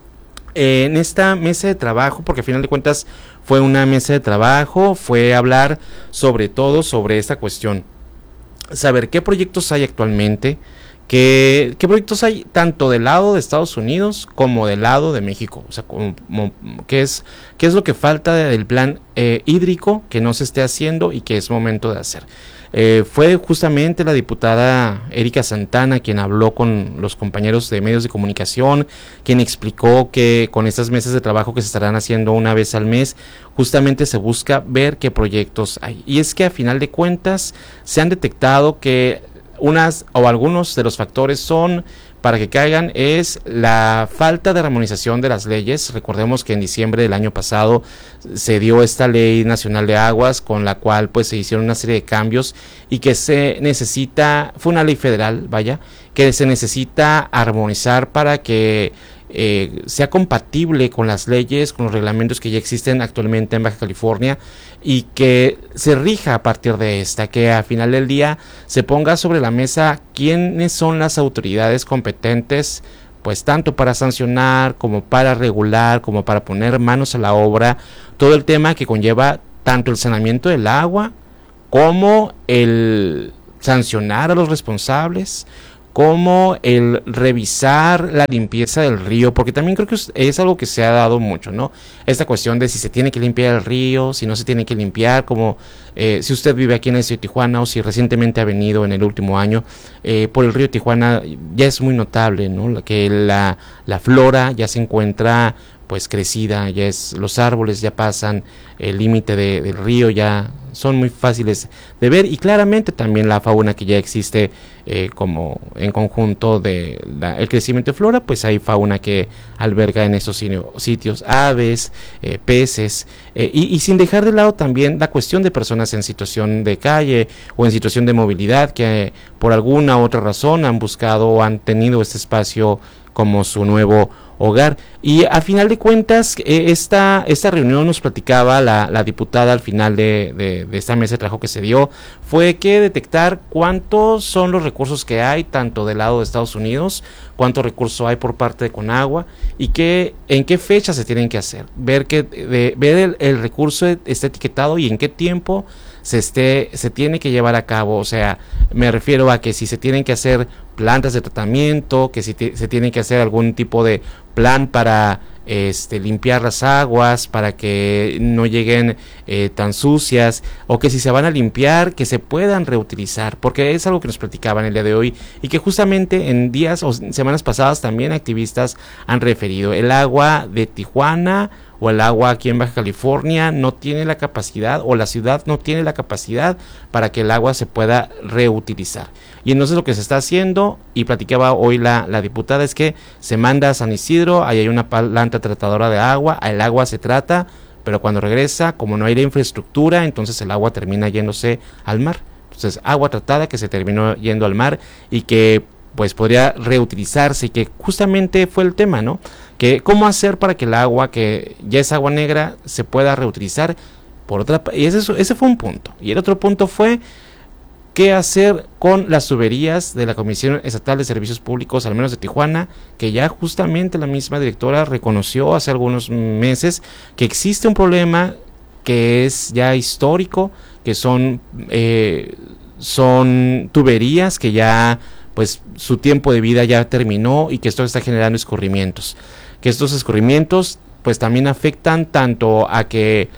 [SPEAKER 2] En esta mesa de trabajo, porque al final de cuentas fue una mesa de trabajo, fue hablar sobre todo sobre esta cuestión, saber qué proyectos hay actualmente, ¿Qué, ¿Qué proyectos hay tanto del lado de Estados Unidos como del lado de México? O sea, como, como, ¿qué, es, ¿qué es lo que falta del plan eh, hídrico que no se esté haciendo y que es momento de hacer? Eh, fue justamente la diputada Erika Santana quien habló con los compañeros de medios de comunicación, quien explicó que con estas mesas de trabajo que se estarán haciendo una vez al mes, justamente se busca ver qué proyectos hay. Y es que a final de cuentas se han detectado que unas o algunos de los factores son, para que caigan, es la falta de armonización de las leyes. Recordemos que en diciembre del año pasado se dio esta Ley Nacional de Aguas, con la cual pues se hicieron una serie de cambios y que se necesita, fue una ley federal, vaya, que se necesita armonizar para que eh, sea compatible con las leyes, con los reglamentos que ya existen actualmente en Baja California, y que se rija a partir de esta, que al final del día se ponga sobre la mesa quiénes son las autoridades competentes, pues tanto para sancionar como para regular, como para poner manos a la obra, todo el tema que conlleva tanto el saneamiento del agua como el sancionar a los responsables, como el revisar la limpieza del río, porque también creo que es algo que se ha dado mucho, ¿no? Esta cuestión de si se tiene que limpiar el río, si no se tiene que limpiar, como eh, si usted vive aquí en el río Tijuana o si recientemente ha venido en el último año eh, por el río Tijuana, ya es muy notable, ¿no? Que la, la flora ya se encuentra pues crecida, ya es, los árboles ya pasan el límite de, del río, ya son muy fáciles de ver, y claramente también la fauna que ya existe eh, como en conjunto de la, el crecimiento de flora, pues hay fauna que alberga en esos sitios, aves, eh, peces, eh, y, y sin dejar de lado también la cuestión de personas en situación de calle o en situación de movilidad que eh, por alguna u otra razón han buscado o han tenido este espacio como su nuevo hogar. Y a final de cuentas, eh, esta, esta reunión nos platicaba la, la diputada al final de, de, de esta mesa de trabajo que se dio, fue que detectar cuántos son los recursos que hay, tanto del lado de Estados Unidos, cuánto recurso hay por parte de Conagua, y que, en qué fecha se tienen que hacer, ver que de, ver el, el recurso está etiquetado y en qué tiempo se esté se tiene que llevar a cabo. O sea, me refiero a que si se tienen que hacer plantas de tratamiento, que si te, se tiene que hacer algún tipo de plan para este limpiar las aguas, para que no lleguen eh, tan sucias, o que si se van a limpiar, que se puedan reutilizar, porque es algo que nos platicaban el día de hoy y que justamente en días o semanas pasadas también activistas han referido. El agua de Tijuana o el agua aquí en Baja California no tiene la capacidad, o la ciudad no tiene la capacidad para que el agua se pueda reutilizar. Y entonces lo que se está haciendo, y platicaba hoy la, la diputada, es que se manda a San Isidro, ahí hay una planta tratadora de agua, el agua se trata, pero cuando regresa, como no hay la infraestructura, entonces el agua termina yéndose al mar. Entonces, agua tratada que se terminó yendo al mar y que pues podría reutilizarse, y que justamente fue el tema, ¿no? Que cómo hacer para que el agua, que ya es agua negra, se pueda reutilizar. Por otra, y ese, ese fue un punto. Y el otro punto fue qué hacer con las tuberías de la Comisión Estatal de Servicios Públicos, al menos de Tijuana, que ya justamente la misma directora reconoció hace algunos meses que existe un problema que es ya histórico, que son eh, son tuberías que ya pues su tiempo de vida ya terminó, y que esto está generando escurrimientos, que estos escurrimientos pues también afectan tanto a que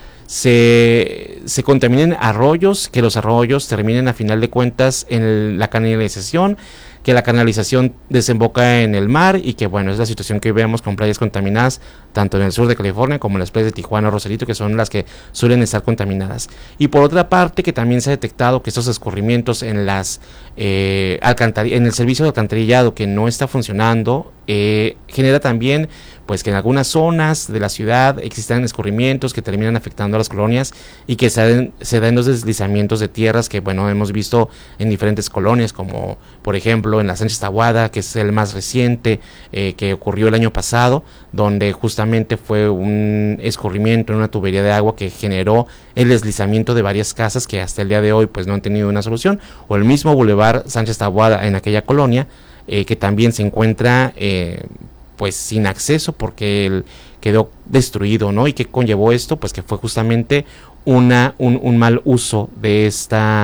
[SPEAKER 2] se, se contaminen arroyos, que los arroyos terminen a final de cuentas en la canalización, que la canalización desemboca en el mar, y que bueno, es la situación que vemos con playas contaminadas tanto en el sur de California como en las playas de Tijuana o Rosarito, que son las que suelen estar contaminadas. Y por otra parte, que también se ha detectado que estos escurrimientos en las eh, alcantarillado, en el servicio de alcantarillado que no está funcionando, eh, genera también pues que en algunas zonas de la ciudad existan escurrimientos que terminan afectando a las colonias, y que se den, se den los deslizamientos de tierras que bueno, hemos visto en diferentes colonias, como por ejemplo en la Sánchez Taboada, que es el más reciente, eh, que ocurrió el año pasado, donde justamente fue un escurrimiento en una tubería de agua que generó el deslizamiento de varias casas que hasta el día de hoy pues no han tenido una solución, o el mismo Boulevard Sánchez Taboada en aquella colonia, eh, que también se encuentra eh, pues sin acceso porque el quedó destruido, ¿no? Y que conllevó esto, pues que fue justamente una un, un mal uso de esta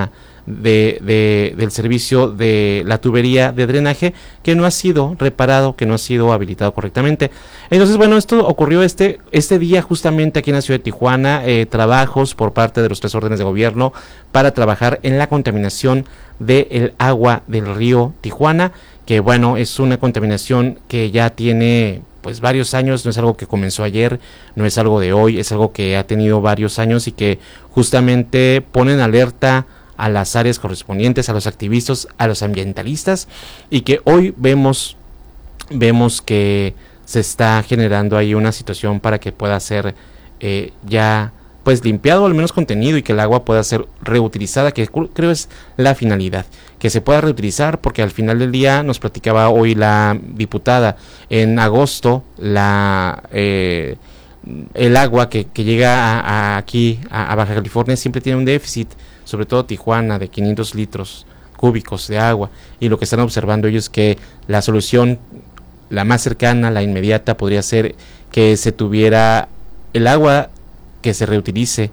[SPEAKER 2] de, de, del servicio de la tubería de drenaje que no ha sido reparado, que no ha sido habilitado correctamente. Entonces, bueno, esto ocurrió este, este día justamente aquí en la ciudad de Tijuana, eh, trabajos por parte de los tres órdenes de gobierno para trabajar en la contaminación del agua del río Tijuana, que bueno, es una contaminación que ya tiene pues varios años, no es algo que comenzó ayer, no es algo de hoy, es algo que ha tenido varios años y que justamente pone en alerta a las áreas correspondientes, a los activistas, a los ambientalistas, y que hoy vemos, vemos que se está generando ahí una situación para que pueda ser eh, ya pues limpiado, al menos contenido, y que el agua pueda ser reutilizada, que creo es la finalidad, que se pueda reutilizar, porque al final del día nos platicaba hoy la diputada, en agosto la eh, el agua que, que llega a, a aquí a, a Baja California siempre tiene un déficit, sobre todo Tijuana, de quinientos litros cúbicos de agua, y lo que están observando ellos es que la solución, la más cercana, la inmediata, podría ser que se tuviera el agua que se reutilice,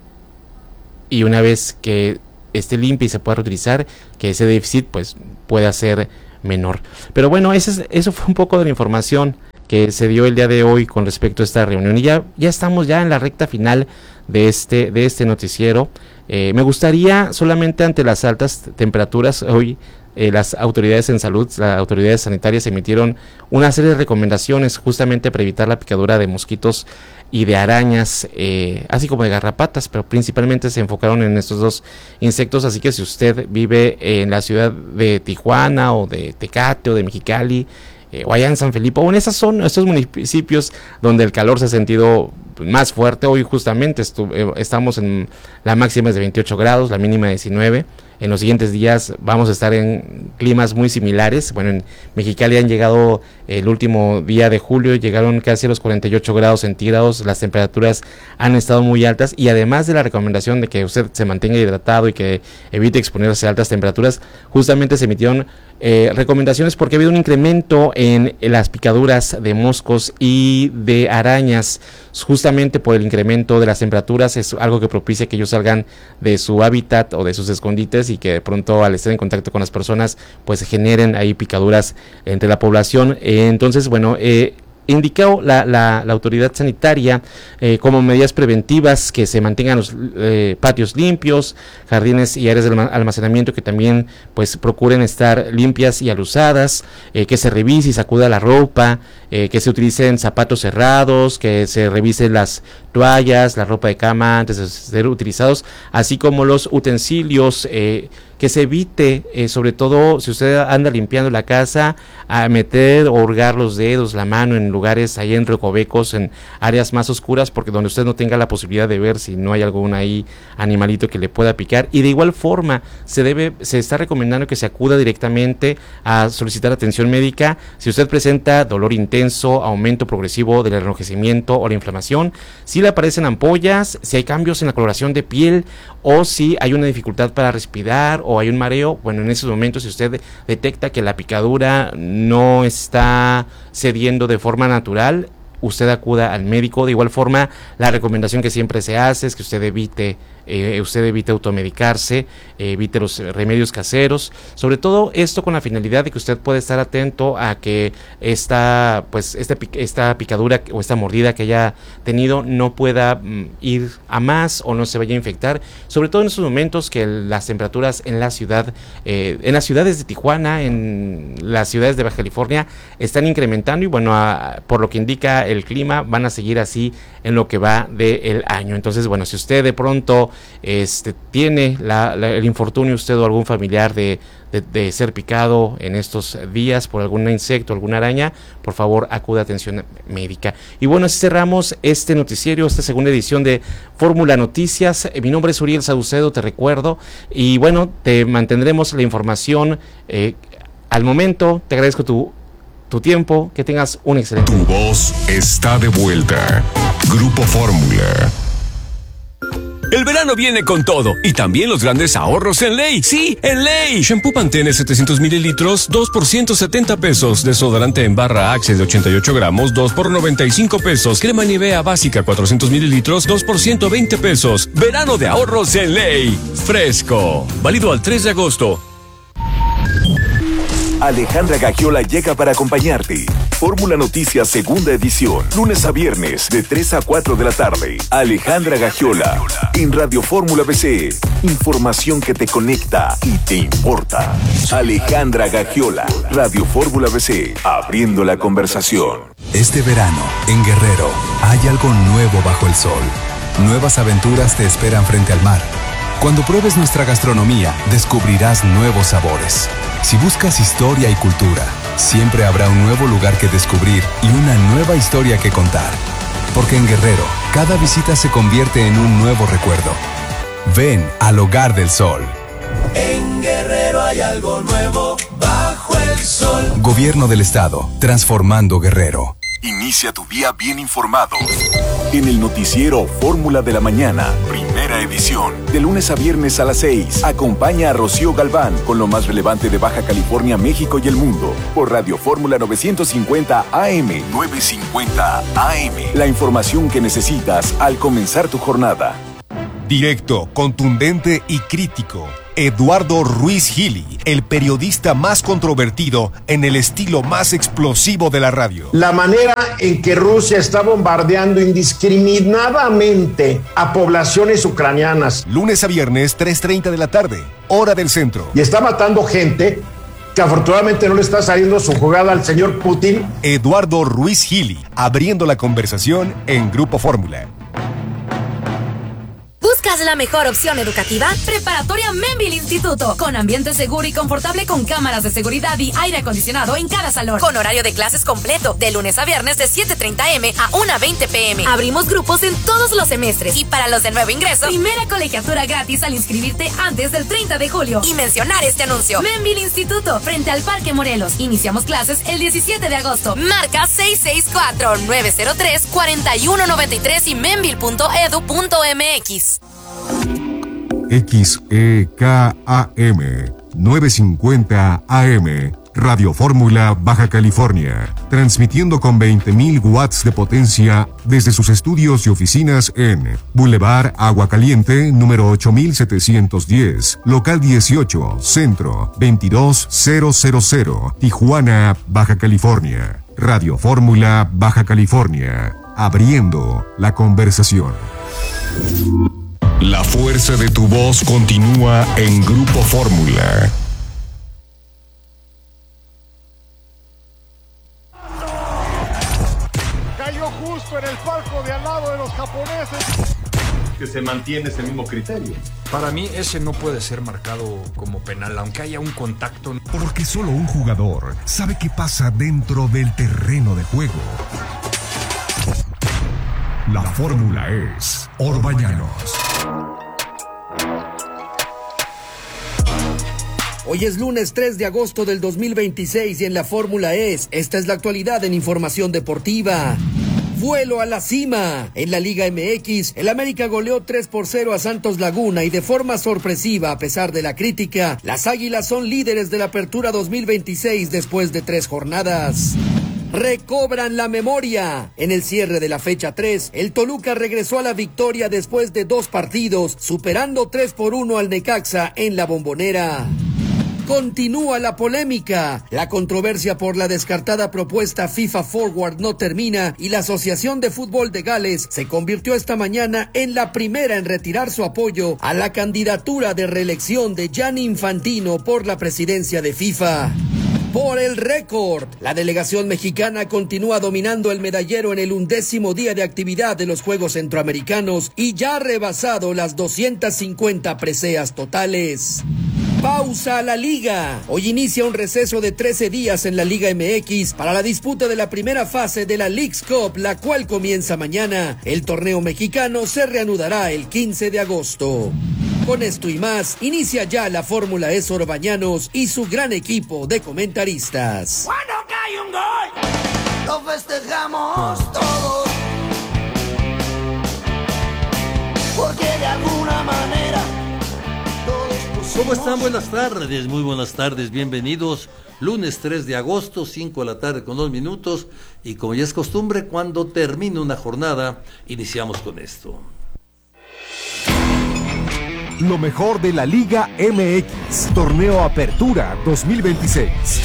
[SPEAKER 2] y una vez que esté limpia y se pueda reutilizar, que ese déficit pues pueda ser menor. Pero bueno, ese es, eso fue un poco de la información que se dio el día de hoy con respecto a esta reunión, y ya, ya estamos ya en la recta final de este, de este noticiero. Eh, me gustaría solamente, ante las altas temperaturas, hoy eh, las autoridades en salud, las autoridades sanitarias emitieron una serie de recomendaciones justamente para evitar la picadura de mosquitos y de arañas, eh, así como de garrapatas, pero principalmente se enfocaron en estos dos insectos. Así que si usted vive en la ciudad de Tijuana o de Tecate o de Mexicali, eh, o allá en San Felipe, o en esas son estos municipios donde el calor se ha sentido más fuerte, hoy justamente estu- eh, estamos en la máxima es de veintiocho grados, la mínima de diecinueve. En los siguientes días vamos a estar en climas muy similares. Bueno, en Mexicali han llegado, el último día de julio, llegaron casi a los cuarenta y ocho grados centígrados, las temperaturas han estado muy altas, y además de la recomendación de que usted se mantenga hidratado y que evite exponerse a altas temperaturas, justamente se emitieron eh, recomendaciones porque ha habido un incremento en, en las picaduras de moscos y de arañas, justamente por el incremento de las temperaturas. Es algo que propicia que ellos salgan de su hábitat o de sus escondites, y que de pronto, al estar en contacto con las personas, pues generen ahí picaduras entre la población. Eh, entonces, bueno, eh, indicó la, la, la autoridad sanitaria eh, como medidas preventivas que se mantengan los eh, patios limpios, jardines y áreas de almacenamiento que también pues procuren estar limpias y alusadas, eh, que se revise y sacuda la ropa, eh, que se utilicen zapatos cerrados, que se revisen las toallas, la ropa de cama antes de ser utilizados, así como los utensilios, eh, que se evite, eh, sobre todo si usted anda limpiando la casa, a meter o hurgar los dedos, la mano en lugares ahí en recovecos, en áreas más oscuras, porque donde usted no tenga la posibilidad de ver si no hay algún ahí animalito que le pueda picar. Y de igual forma se debe, se está recomendando que se acuda directamente a solicitar atención médica si usted presenta dolor intenso, aumento progresivo del enrojecimiento o la inflamación, si le aparecen ampollas, si hay cambios en la coloración de piel, o si hay una dificultad para respirar o hay un mareo. Bueno, en esos momentos, si usted detecta que la picadura no está cediendo de forma natural, usted acuda al médico. De igual forma, la recomendación que siempre se hace es que usted evite eh, usted evite automedicarse, eh, evite los remedios caseros, sobre todo esto con la finalidad de que usted pueda estar atento a que esta, pues, esta, esta picadura o esta mordida que haya tenido no pueda mm, ir a más o no se vaya a infectar, sobre todo en estos momentos que las temperaturas en la ciudad, eh, en las ciudades de Tijuana, en las ciudades de Baja California, están incrementando, y bueno, a, por lo que indica el clima, van a seguir así en lo que va del año. Entonces, bueno, si usted de pronto este tiene la, la, el infortunio, usted o algún familiar de, de, de ser picado en estos días por algún insecto, alguna araña, por favor acuda a atención médica. Y bueno, así cerramos este noticiero, esta segunda edición de Fórmula Noticias. Mi nombre es Uriel Saucedo, te recuerdo, y bueno, te mantendremos la información eh, al momento. Te agradezco tu tu tiempo, que tengas un excelente
[SPEAKER 4] Tu voz está de vuelta. Grupo Fórmula.
[SPEAKER 17] El verano viene con todo y también los grandes ahorros en Ley. Sí, en Ley. Shampoo Pantene setecientos mililitros, dos por ciento setenta pesos. Desodorante en barra Axe de ochenta y ocho gramos, dos por noventa y cinco pesos. Crema Nivea básica cuatrocientos mililitros, dos por ciento veinte pesos. Verano de ahorros en Ley. Fresco. Válido al tres de agosto.
[SPEAKER 3] Alejandra Gagiola llega para acompañarte. Fórmula Noticias segunda edición, lunes a viernes de tres a cuatro de la tarde. Alejandra Gagiola en Radio Fórmula B C. Información que te conecta y te importa. Alejandra Gagiola, Radio Fórmula B C, abriendo la conversación.
[SPEAKER 18] Este verano, en Guerrero, hay algo nuevo bajo el sol. Nuevas aventuras te esperan frente al mar. Cuando pruebes nuestra gastronomía, descubrirás nuevos sabores. Si buscas historia y cultura, siempre habrá un nuevo lugar que descubrir y una nueva historia que contar. Porque en Guerrero, cada visita se convierte en un nuevo recuerdo. Ven al Hogar del Sol.
[SPEAKER 5] En Guerrero hay algo nuevo bajo el sol.
[SPEAKER 18] Gobierno del Estado, transformando Guerrero.
[SPEAKER 3] Inicia tu día bien informado. En el noticiero Fórmula de la Mañana, primera edición, de lunes a viernes a las seis. Acompaña a Rocío Galván con lo más relevante de Baja California, México y el mundo. Por Radio Fórmula novecientos cincuenta A M. novecientos cincuenta A M. La información que necesitas al comenzar tu jornada.
[SPEAKER 4] Directo, contundente y crítico. Eduardo Ruiz Gili, el periodista más controvertido en el estilo más explosivo de la radio.
[SPEAKER 19] La manera en que Rusia está bombardeando indiscriminadamente a poblaciones ucranianas.
[SPEAKER 4] Lunes a viernes, tres treinta de la tarde, hora del centro.
[SPEAKER 19] Y está matando gente que afortunadamente no le está saliendo su jugada al señor Putin.
[SPEAKER 4] Eduardo Ruiz Gili, abriendo la conversación en Grupo Fórmula.
[SPEAKER 20] ¿Buscas la mejor opción educativa? Preparatoria Membil Instituto, con ambiente seguro y confortable con cámaras de seguridad y aire acondicionado en cada salón. Con horario de clases completo, de lunes a viernes de siete treinta eme a una veinte peme. Abrimos grupos en todos los semestres y para los de nuevo ingreso, primera colegiatura gratis al inscribirte antes del treinta de julio. Y mencionar este anuncio. Membil Instituto, frente al Parque Morelos. Iniciamos clases el diecisiete de agosto. Marca seis seis cuatro, nueve cero tres, cuatro uno nueve tres y membil punto edu punto mx.
[SPEAKER 12] X E K A M novecientos cincuenta A M, Radio Fórmula Baja California, transmitiendo con veinte mil watts de potencia desde sus estudios y oficinas en Boulevard Agua Caliente, número ocho mil setecientos diez, local dieciocho, Centro, veintidós mil, Tijuana, Baja California. Radio Fórmula Baja California, abriendo la conversación.
[SPEAKER 4] La fuerza de tu voz continúa en Grupo Fórmula.
[SPEAKER 21] Cayó justo en el palco de al lado de los japoneses.
[SPEAKER 22] Que se mantiene ese mismo criterio.
[SPEAKER 23] Para mí ese no puede ser marcado como penal, aunque haya un contacto.
[SPEAKER 12] Porque solo un jugador sabe qué pasa dentro del terreno de juego. La fórmula es Orbañanos.
[SPEAKER 24] Hoy es lunes tres de agosto del dos mil veintiséis y en la fórmula es, esta es la actualidad en información deportiva. Vuelo a la cima. En la Liga eme equis, el América goleó tres por cero a Santos Laguna y de forma sorpresiva, a pesar de la crítica, las Águilas son líderes de la Apertura dos mil veintiséis después de tres jornadas. Recobran la memoria. En el cierre de la fecha tres, el Toluca regresó a la victoria después de dos partidos, superando tres por uno al Necaxa en la Bombonera. Continúa la polémica. La controversia por la descartada propuesta FIFA Forward no termina y la Asociación de Fútbol de Gales se convirtió esta mañana en la primera en retirar su apoyo a la candidatura de reelección de Gianni Infantino por la presidencia de FIFA. Por el récord, la delegación mexicana continúa dominando el medallero en el undécimo día de actividad de los Juegos Centroamericanos y ya ha rebasado las doscientas cincuenta preseas totales. Pausa a la liga. Hoy inicia un receso de trece días en la Liga eme equis para la disputa de la primera fase de la Leagues Cup, la cual comienza mañana. El torneo mexicano se reanudará el quince de agosto. Con esto y más, inicia ya la Fórmula E Orbañanos y su gran equipo de comentaristas.
[SPEAKER 5] Cuando cae un gol, lo festejamos todos, porque de alguna
[SPEAKER 1] ¿Cómo están? Buenas tardes, muy buenas tardes, bienvenidos. Lunes tres de agosto, cinco de la tarde con dos minutos. Y como ya es costumbre, cuando termine una jornada, iniciamos con esto.
[SPEAKER 4] Lo mejor de la Liga M X, Torneo Apertura dos mil veintiséis.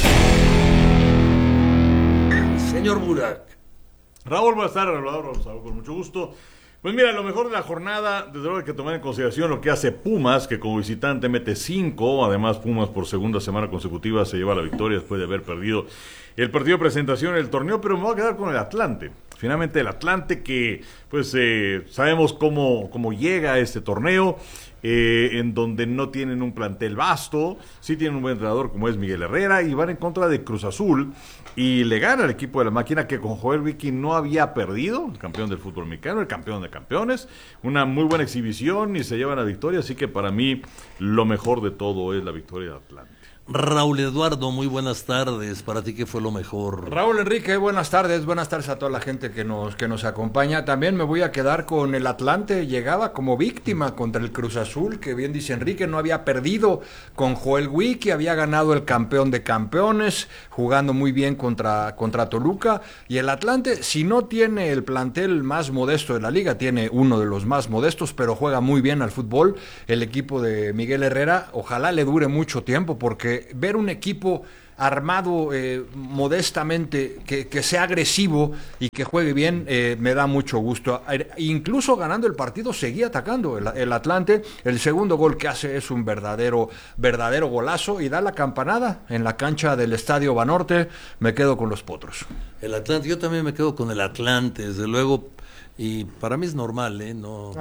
[SPEAKER 1] Señor Burak.
[SPEAKER 6] Raúl, buenas tardes, Raúl, Raúl, con mucho gusto. Pues mira, lo mejor de la jornada, desde luego hay que tomar en consideración lo que hace Pumas, que como visitante mete cinco, además Pumas por segunda semana consecutiva se lleva la victoria después de haber perdido el partido de presentación del torneo, pero me voy a quedar con el Atlante. Finalmente el Atlante que pues eh, sabemos cómo, cómo llega a este torneo, eh, en donde no tienen un plantel vasto, sí tienen un buen entrenador como es Miguel Herrera, y van en contra de Cruz Azul, y le gana al equipo de la máquina que con Joel Wiki no había perdido, el campeón del fútbol mexicano, el campeón de campeones, una muy buena exhibición y se llevan la victoria, así que para mí lo mejor de todo es la victoria de Atlante.
[SPEAKER 1] Raúl Eduardo, muy buenas tardes. ¿Para ti qué fue lo mejor?
[SPEAKER 23] Raúl Enrique, buenas tardes. Buenas tardes a toda la gente que nos, que nos acompaña. También me voy a quedar con el Atlante. Llegaba como víctima contra el Cruz Azul, que bien dice Enrique, no había perdido con Joel Wiki, había ganado el campeón de campeones, jugando muy bien contra, contra Toluca. Y el Atlante, si no tiene el plantel más modesto de la liga, tiene uno de los más modestos, pero juega muy bien al fútbol. El equipo de Miguel Herrera, ojalá le dure mucho tiempo, porque ver un equipo armado eh, modestamente, que, que sea agresivo y que juegue bien, eh, me da mucho gusto. Incluso ganando el partido, seguía atacando el, el Atlante. El segundo gol que hace es un verdadero, verdadero golazo y da la campanada en la cancha del Estadio Banorte. Me quedo con los Potros.
[SPEAKER 1] El Atlante, yo también me quedo con el Atlante, desde luego, y para mí es normal, ¿eh? No...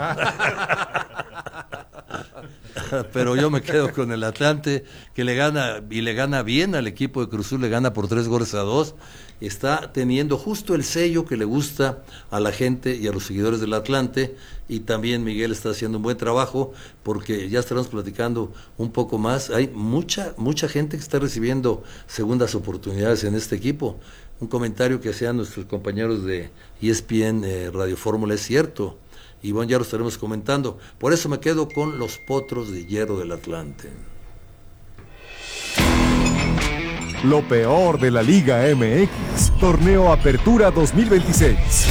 [SPEAKER 1] Pero yo me quedo con el Atlante, que le gana, y le gana bien al equipo de Cruz Azul, le gana por tres goles a dos, está teniendo justo el sello que le gusta a la gente y a los seguidores del Atlante, y también Miguel está haciendo un buen trabajo, porque ya estaremos platicando un poco más, hay mucha, mucha gente que está recibiendo segundas oportunidades en este equipo. Un comentario que hacían nuestros compañeros de E S P N eh, Radio Fórmula es cierto, y bueno, ya lo estaremos comentando. Por eso me quedo con los Potros de Hierro del Atlante.
[SPEAKER 4] Lo peor de la Liga M X, Torneo Apertura dos mil veintiséis.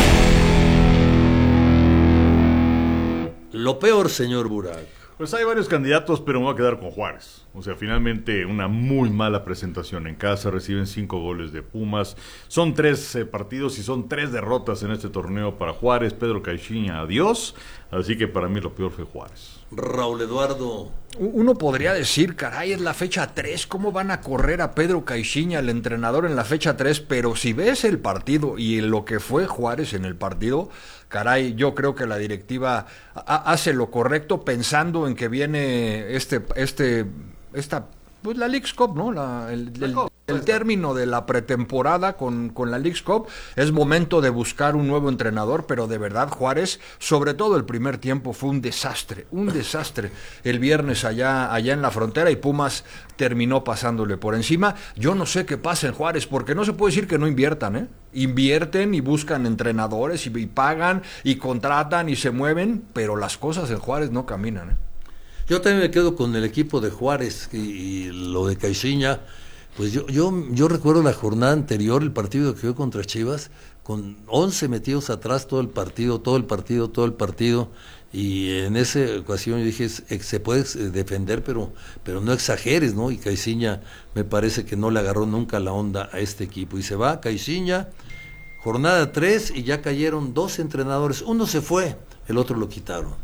[SPEAKER 1] Lo peor, señor Burak.
[SPEAKER 6] Pues hay varios candidatos, pero me voy a quedar con Juárez. O sea, finalmente una muy mala presentación en casa, reciben cinco goles de Pumas. Son tres eh, partidos y son tres derrotas en este torneo para Juárez. Pedro Caixinha, adiós. Así que para mí lo peor fue Juárez.
[SPEAKER 1] Raúl Eduardo.
[SPEAKER 23] Uno podría decir, caray, es la fecha tres, ¿cómo van a correr a Pedro Caixinha, el entrenador, en la fecha tres? Pero si ves el partido y lo que fue Juárez en el partido, caray, yo creo que la directiva hace lo correcto pensando en que viene este, este, esta, pues la Leagues Cup, ¿no? La, el, el, el término de la pretemporada con, con la Leagues Cup. Es momento de buscar un nuevo entrenador, pero de verdad Juárez, sobre todo el primer tiempo, fue un desastre, un desastre. El viernes allá, allá en la frontera, y Pumas terminó pasándole por encima. Yo no sé qué pasa en Juárez, porque no se puede decir que no inviertan, ¿eh? Invierten y buscan entrenadores y, y pagan y contratan y se mueven, pero las cosas en Juárez no caminan, ¿eh?
[SPEAKER 1] Yo también me quedo con el equipo de Juárez y, y lo de Caixinha. Pues yo, yo, yo recuerdo la jornada anterior, el partido que fue contra Chivas, con once metidos atrás todo el partido, todo el partido, todo el partido, y en esa ocasión yo dije, se puede defender, pero, pero no exageres, ¿no? Y Caixinha me parece que no le agarró nunca la onda a este equipo, y se va Caixinha, jornada tres, y ya cayeron dos entrenadores, uno se fue, el otro lo quitaron.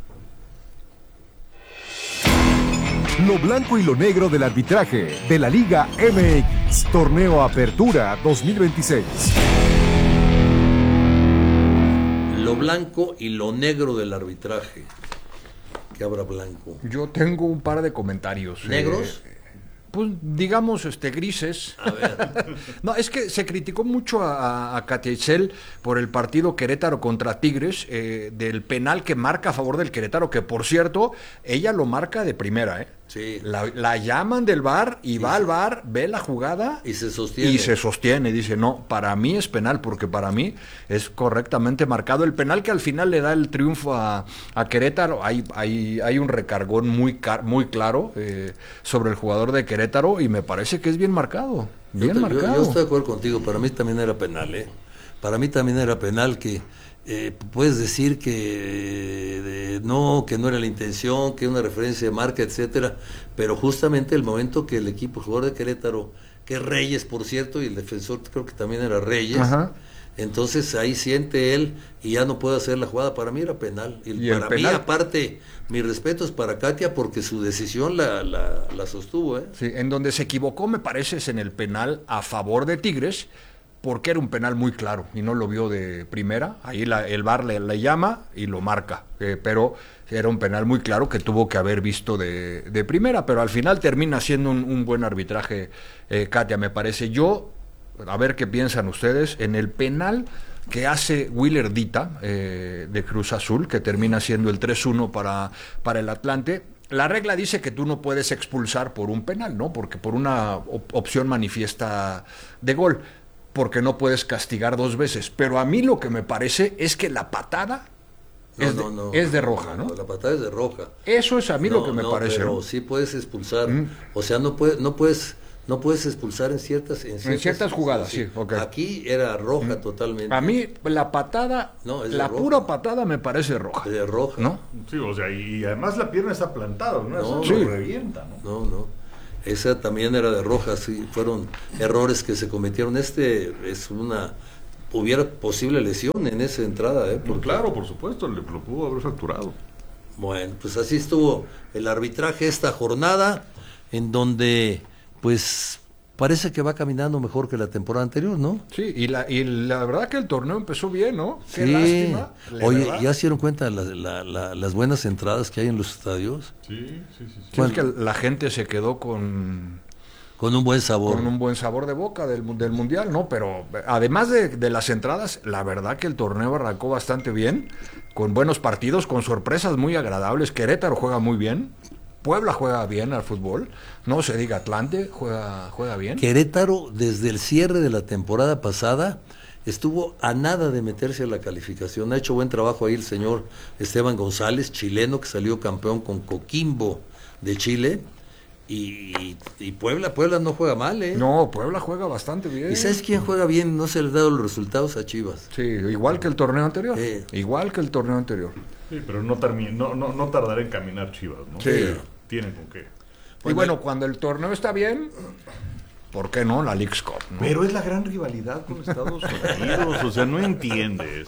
[SPEAKER 4] Lo blanco y lo negro del arbitraje de la Liga M X, Torneo Apertura dos mil veintiséis.
[SPEAKER 1] Lo blanco y lo negro del arbitraje. ¿Qué habrá blanco?
[SPEAKER 23] Yo tengo un par de comentarios.
[SPEAKER 1] ¿Negros?
[SPEAKER 23] Eh, pues digamos este grises.
[SPEAKER 1] A ver.
[SPEAKER 23] No, es que se criticó mucho a, a Katia Itzel por el partido Querétaro contra Tigres, eh, del penal que marca a favor del Querétaro, que por cierto, ella lo marca de primera, ¿eh?
[SPEAKER 1] Sí.
[SPEAKER 23] La, la llaman del V A R y, y va al V A R, ve la jugada
[SPEAKER 1] y se sostiene.
[SPEAKER 23] Y se sostiene, dice, no, para mí es penal, porque para mí es correctamente marcado. El penal que al final le da el triunfo a, a Querétaro, hay, hay, hay un recargón muy, car, muy claro eh, sobre el jugador de Querétaro y me parece que es bien marcado, bien
[SPEAKER 1] yo,
[SPEAKER 23] marcado.
[SPEAKER 1] Yo, yo estoy de acuerdo contigo, para mí también era penal, ¿eh? Para mí también era penal que... Eh, puedes decir que eh, no, que no era la intención, que una referencia de marca, etcétera, pero justamente el momento que el equipo, el jugador de Querétaro, que es Reyes, por cierto, y el defensor creo que también era Reyes, Ajá. entonces ahí siente él y ya no puede hacer la jugada. Para mí era penal, y, y para mí aparte, mi respeto es para Katia porque su decisión la, la, la sostuvo, ¿eh?
[SPEAKER 23] Sí, en donde se equivocó me parece es en el penal a favor de Tigres, porque era un penal muy claro y no lo vio de primera, ahí la, el V A R le, le llama y lo marca, eh, pero era un penal muy claro que tuvo que haber visto de, de primera, pero al final termina siendo un, un buen arbitraje, eh, Katia, me parece. Yo, a ver qué piensan ustedes, en el penal que hace Willer Dita eh, de Cruz Azul, que termina siendo el tres uno para, para el Atlante. La regla dice que tú no puedes expulsar por un penal, ¿no? Porque por una op- opción manifiesta de gol, porque no puedes castigar dos veces. Pero a mí lo que me parece es que la patada
[SPEAKER 1] no,
[SPEAKER 23] es,
[SPEAKER 1] no,
[SPEAKER 23] de,
[SPEAKER 1] no,
[SPEAKER 23] es de roja, ¿no?
[SPEAKER 1] ¿no? La patada es de roja.
[SPEAKER 23] Eso es a mí
[SPEAKER 1] no,
[SPEAKER 23] lo que me
[SPEAKER 1] no,
[SPEAKER 23] parece.
[SPEAKER 1] Pero
[SPEAKER 23] ¿no?
[SPEAKER 1] sí puedes expulsar. Mm. O sea, no, puede, no puedes no puedes expulsar en ciertas... En ciertas,
[SPEAKER 23] en ciertas jugadas, sí. sí okay.
[SPEAKER 1] Aquí era roja mm. totalmente.
[SPEAKER 23] A mí la patada, no, la roja. Pura patada me parece roja.
[SPEAKER 1] De roja.
[SPEAKER 23] ¿No?
[SPEAKER 6] Sí, o sea, y además la pierna está plantada, ¿no? Eso
[SPEAKER 23] sí.
[SPEAKER 6] lo revienta, ¿no?
[SPEAKER 1] No, no. Esa también era de roja, sí. Fueron errores que se cometieron. Este es una... Hubiera posible lesión en esa entrada, ¿eh?
[SPEAKER 6] Porque... Claro, por supuesto, le, lo pudo haber fracturado.
[SPEAKER 1] Bueno, pues así estuvo el arbitraje esta jornada, en donde, pues, parece que va caminando mejor que la temporada anterior, ¿no?
[SPEAKER 23] Sí, y la, y la verdad que el torneo empezó bien, ¿no? Qué
[SPEAKER 1] sí.
[SPEAKER 23] lástima.
[SPEAKER 1] Oye, ¿ya se dieron cuenta la, la, la, las buenas entradas que hay en los estadios?
[SPEAKER 6] Sí, sí, sí. sí.
[SPEAKER 23] Bueno, es que la gente se quedó con...
[SPEAKER 1] Con un buen sabor.
[SPEAKER 23] Con un buen sabor de boca del, del Mundial, ¿no? Pero además de, de las entradas, la verdad que el torneo arrancó bastante bien, con buenos partidos, con sorpresas muy agradables. Querétaro juega muy bien, Puebla juega bien al fútbol, no se diga Atlante, juega, juega bien.
[SPEAKER 1] Querétaro, desde el cierre de la temporada pasada, estuvo a nada de meterse a la calificación. Ha hecho buen trabajo ahí el señor Esteban González, chileno, que salió campeón con Coquimbo de Chile. Y, y Puebla, Puebla no juega mal, ¿eh?
[SPEAKER 23] No, Puebla juega bastante bien.
[SPEAKER 1] ¿Y sabes quién juega bien? No se le ha dado los resultados a Chivas.
[SPEAKER 23] Sí, igual que el torneo anterior. Sí. Igual que el torneo anterior.
[SPEAKER 6] Sí, pero no, termina, no, no, no tardará en caminar Chivas, ¿no?
[SPEAKER 23] Sí.
[SPEAKER 6] Tienen con qué.
[SPEAKER 23] Y bueno, cuando el torneo está bien, ¿por qué no? La Leagues Cup, ¿no?
[SPEAKER 6] Pero es la gran rivalidad con Estados Unidos, o sea, no entiendes.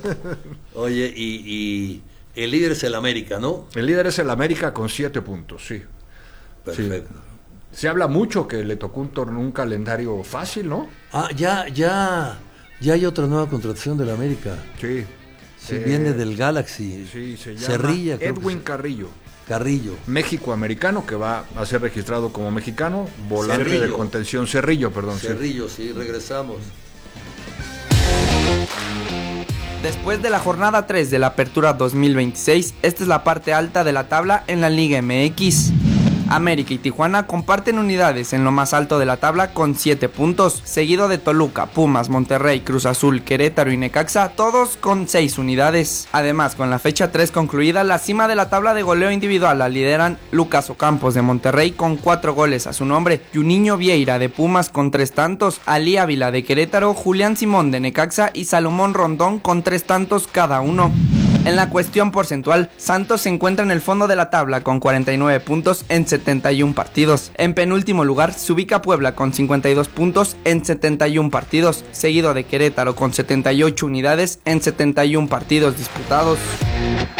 [SPEAKER 1] Oye, y, y el líder es el América, ¿no?
[SPEAKER 23] El líder es el América con siete puntos, sí.
[SPEAKER 1] Perfecto.
[SPEAKER 23] Sí. Se habla mucho que le tocó un torneo, un calendario fácil, ¿no?
[SPEAKER 1] Ah, ya, ya, ya hay otra nueva contratación del América.
[SPEAKER 23] Sí.
[SPEAKER 1] Sí, eh, viene del Galaxy.
[SPEAKER 23] Sí, se llama
[SPEAKER 1] Cerrilla,
[SPEAKER 23] Edwin Carrillo.
[SPEAKER 1] Carrillo.
[SPEAKER 23] México-americano, que va a ser registrado como mexicano, volante
[SPEAKER 1] Cerrillo.
[SPEAKER 23] de contención, Cerrillo, perdón.
[SPEAKER 1] Cerrillo, sí, sí regresamos.
[SPEAKER 9] Después de la jornada tres de la Apertura dos mil veintiséis, esta es la parte alta de la tabla en la Liga M X. América y Tijuana comparten unidades en lo más alto de la tabla con siete puntos, seguido de Toluca, Pumas, Monterrey, Cruz Azul, Querétaro y Necaxa, todos con seis unidades. Además, con la fecha tres concluida, la cima de la tabla de goleo individual la lideran Lucas Ocampos de Monterrey con cuatro goles a su nombre, Juninho Vieira de Pumas con tres tantos, Ali Ávila de Querétaro, Julián Simón de Necaxa y Salomón Rondón con tres tantos cada uno. En la cuestión porcentual, Santos se encuentra en el fondo de la tabla con cuarenta y nueve puntos en setenta y uno partidos. En penúltimo lugar se ubica Puebla con cincuenta y dos puntos en setenta y uno partidos, seguido de Querétaro con setenta y ocho unidades en setenta y uno partidos disputados.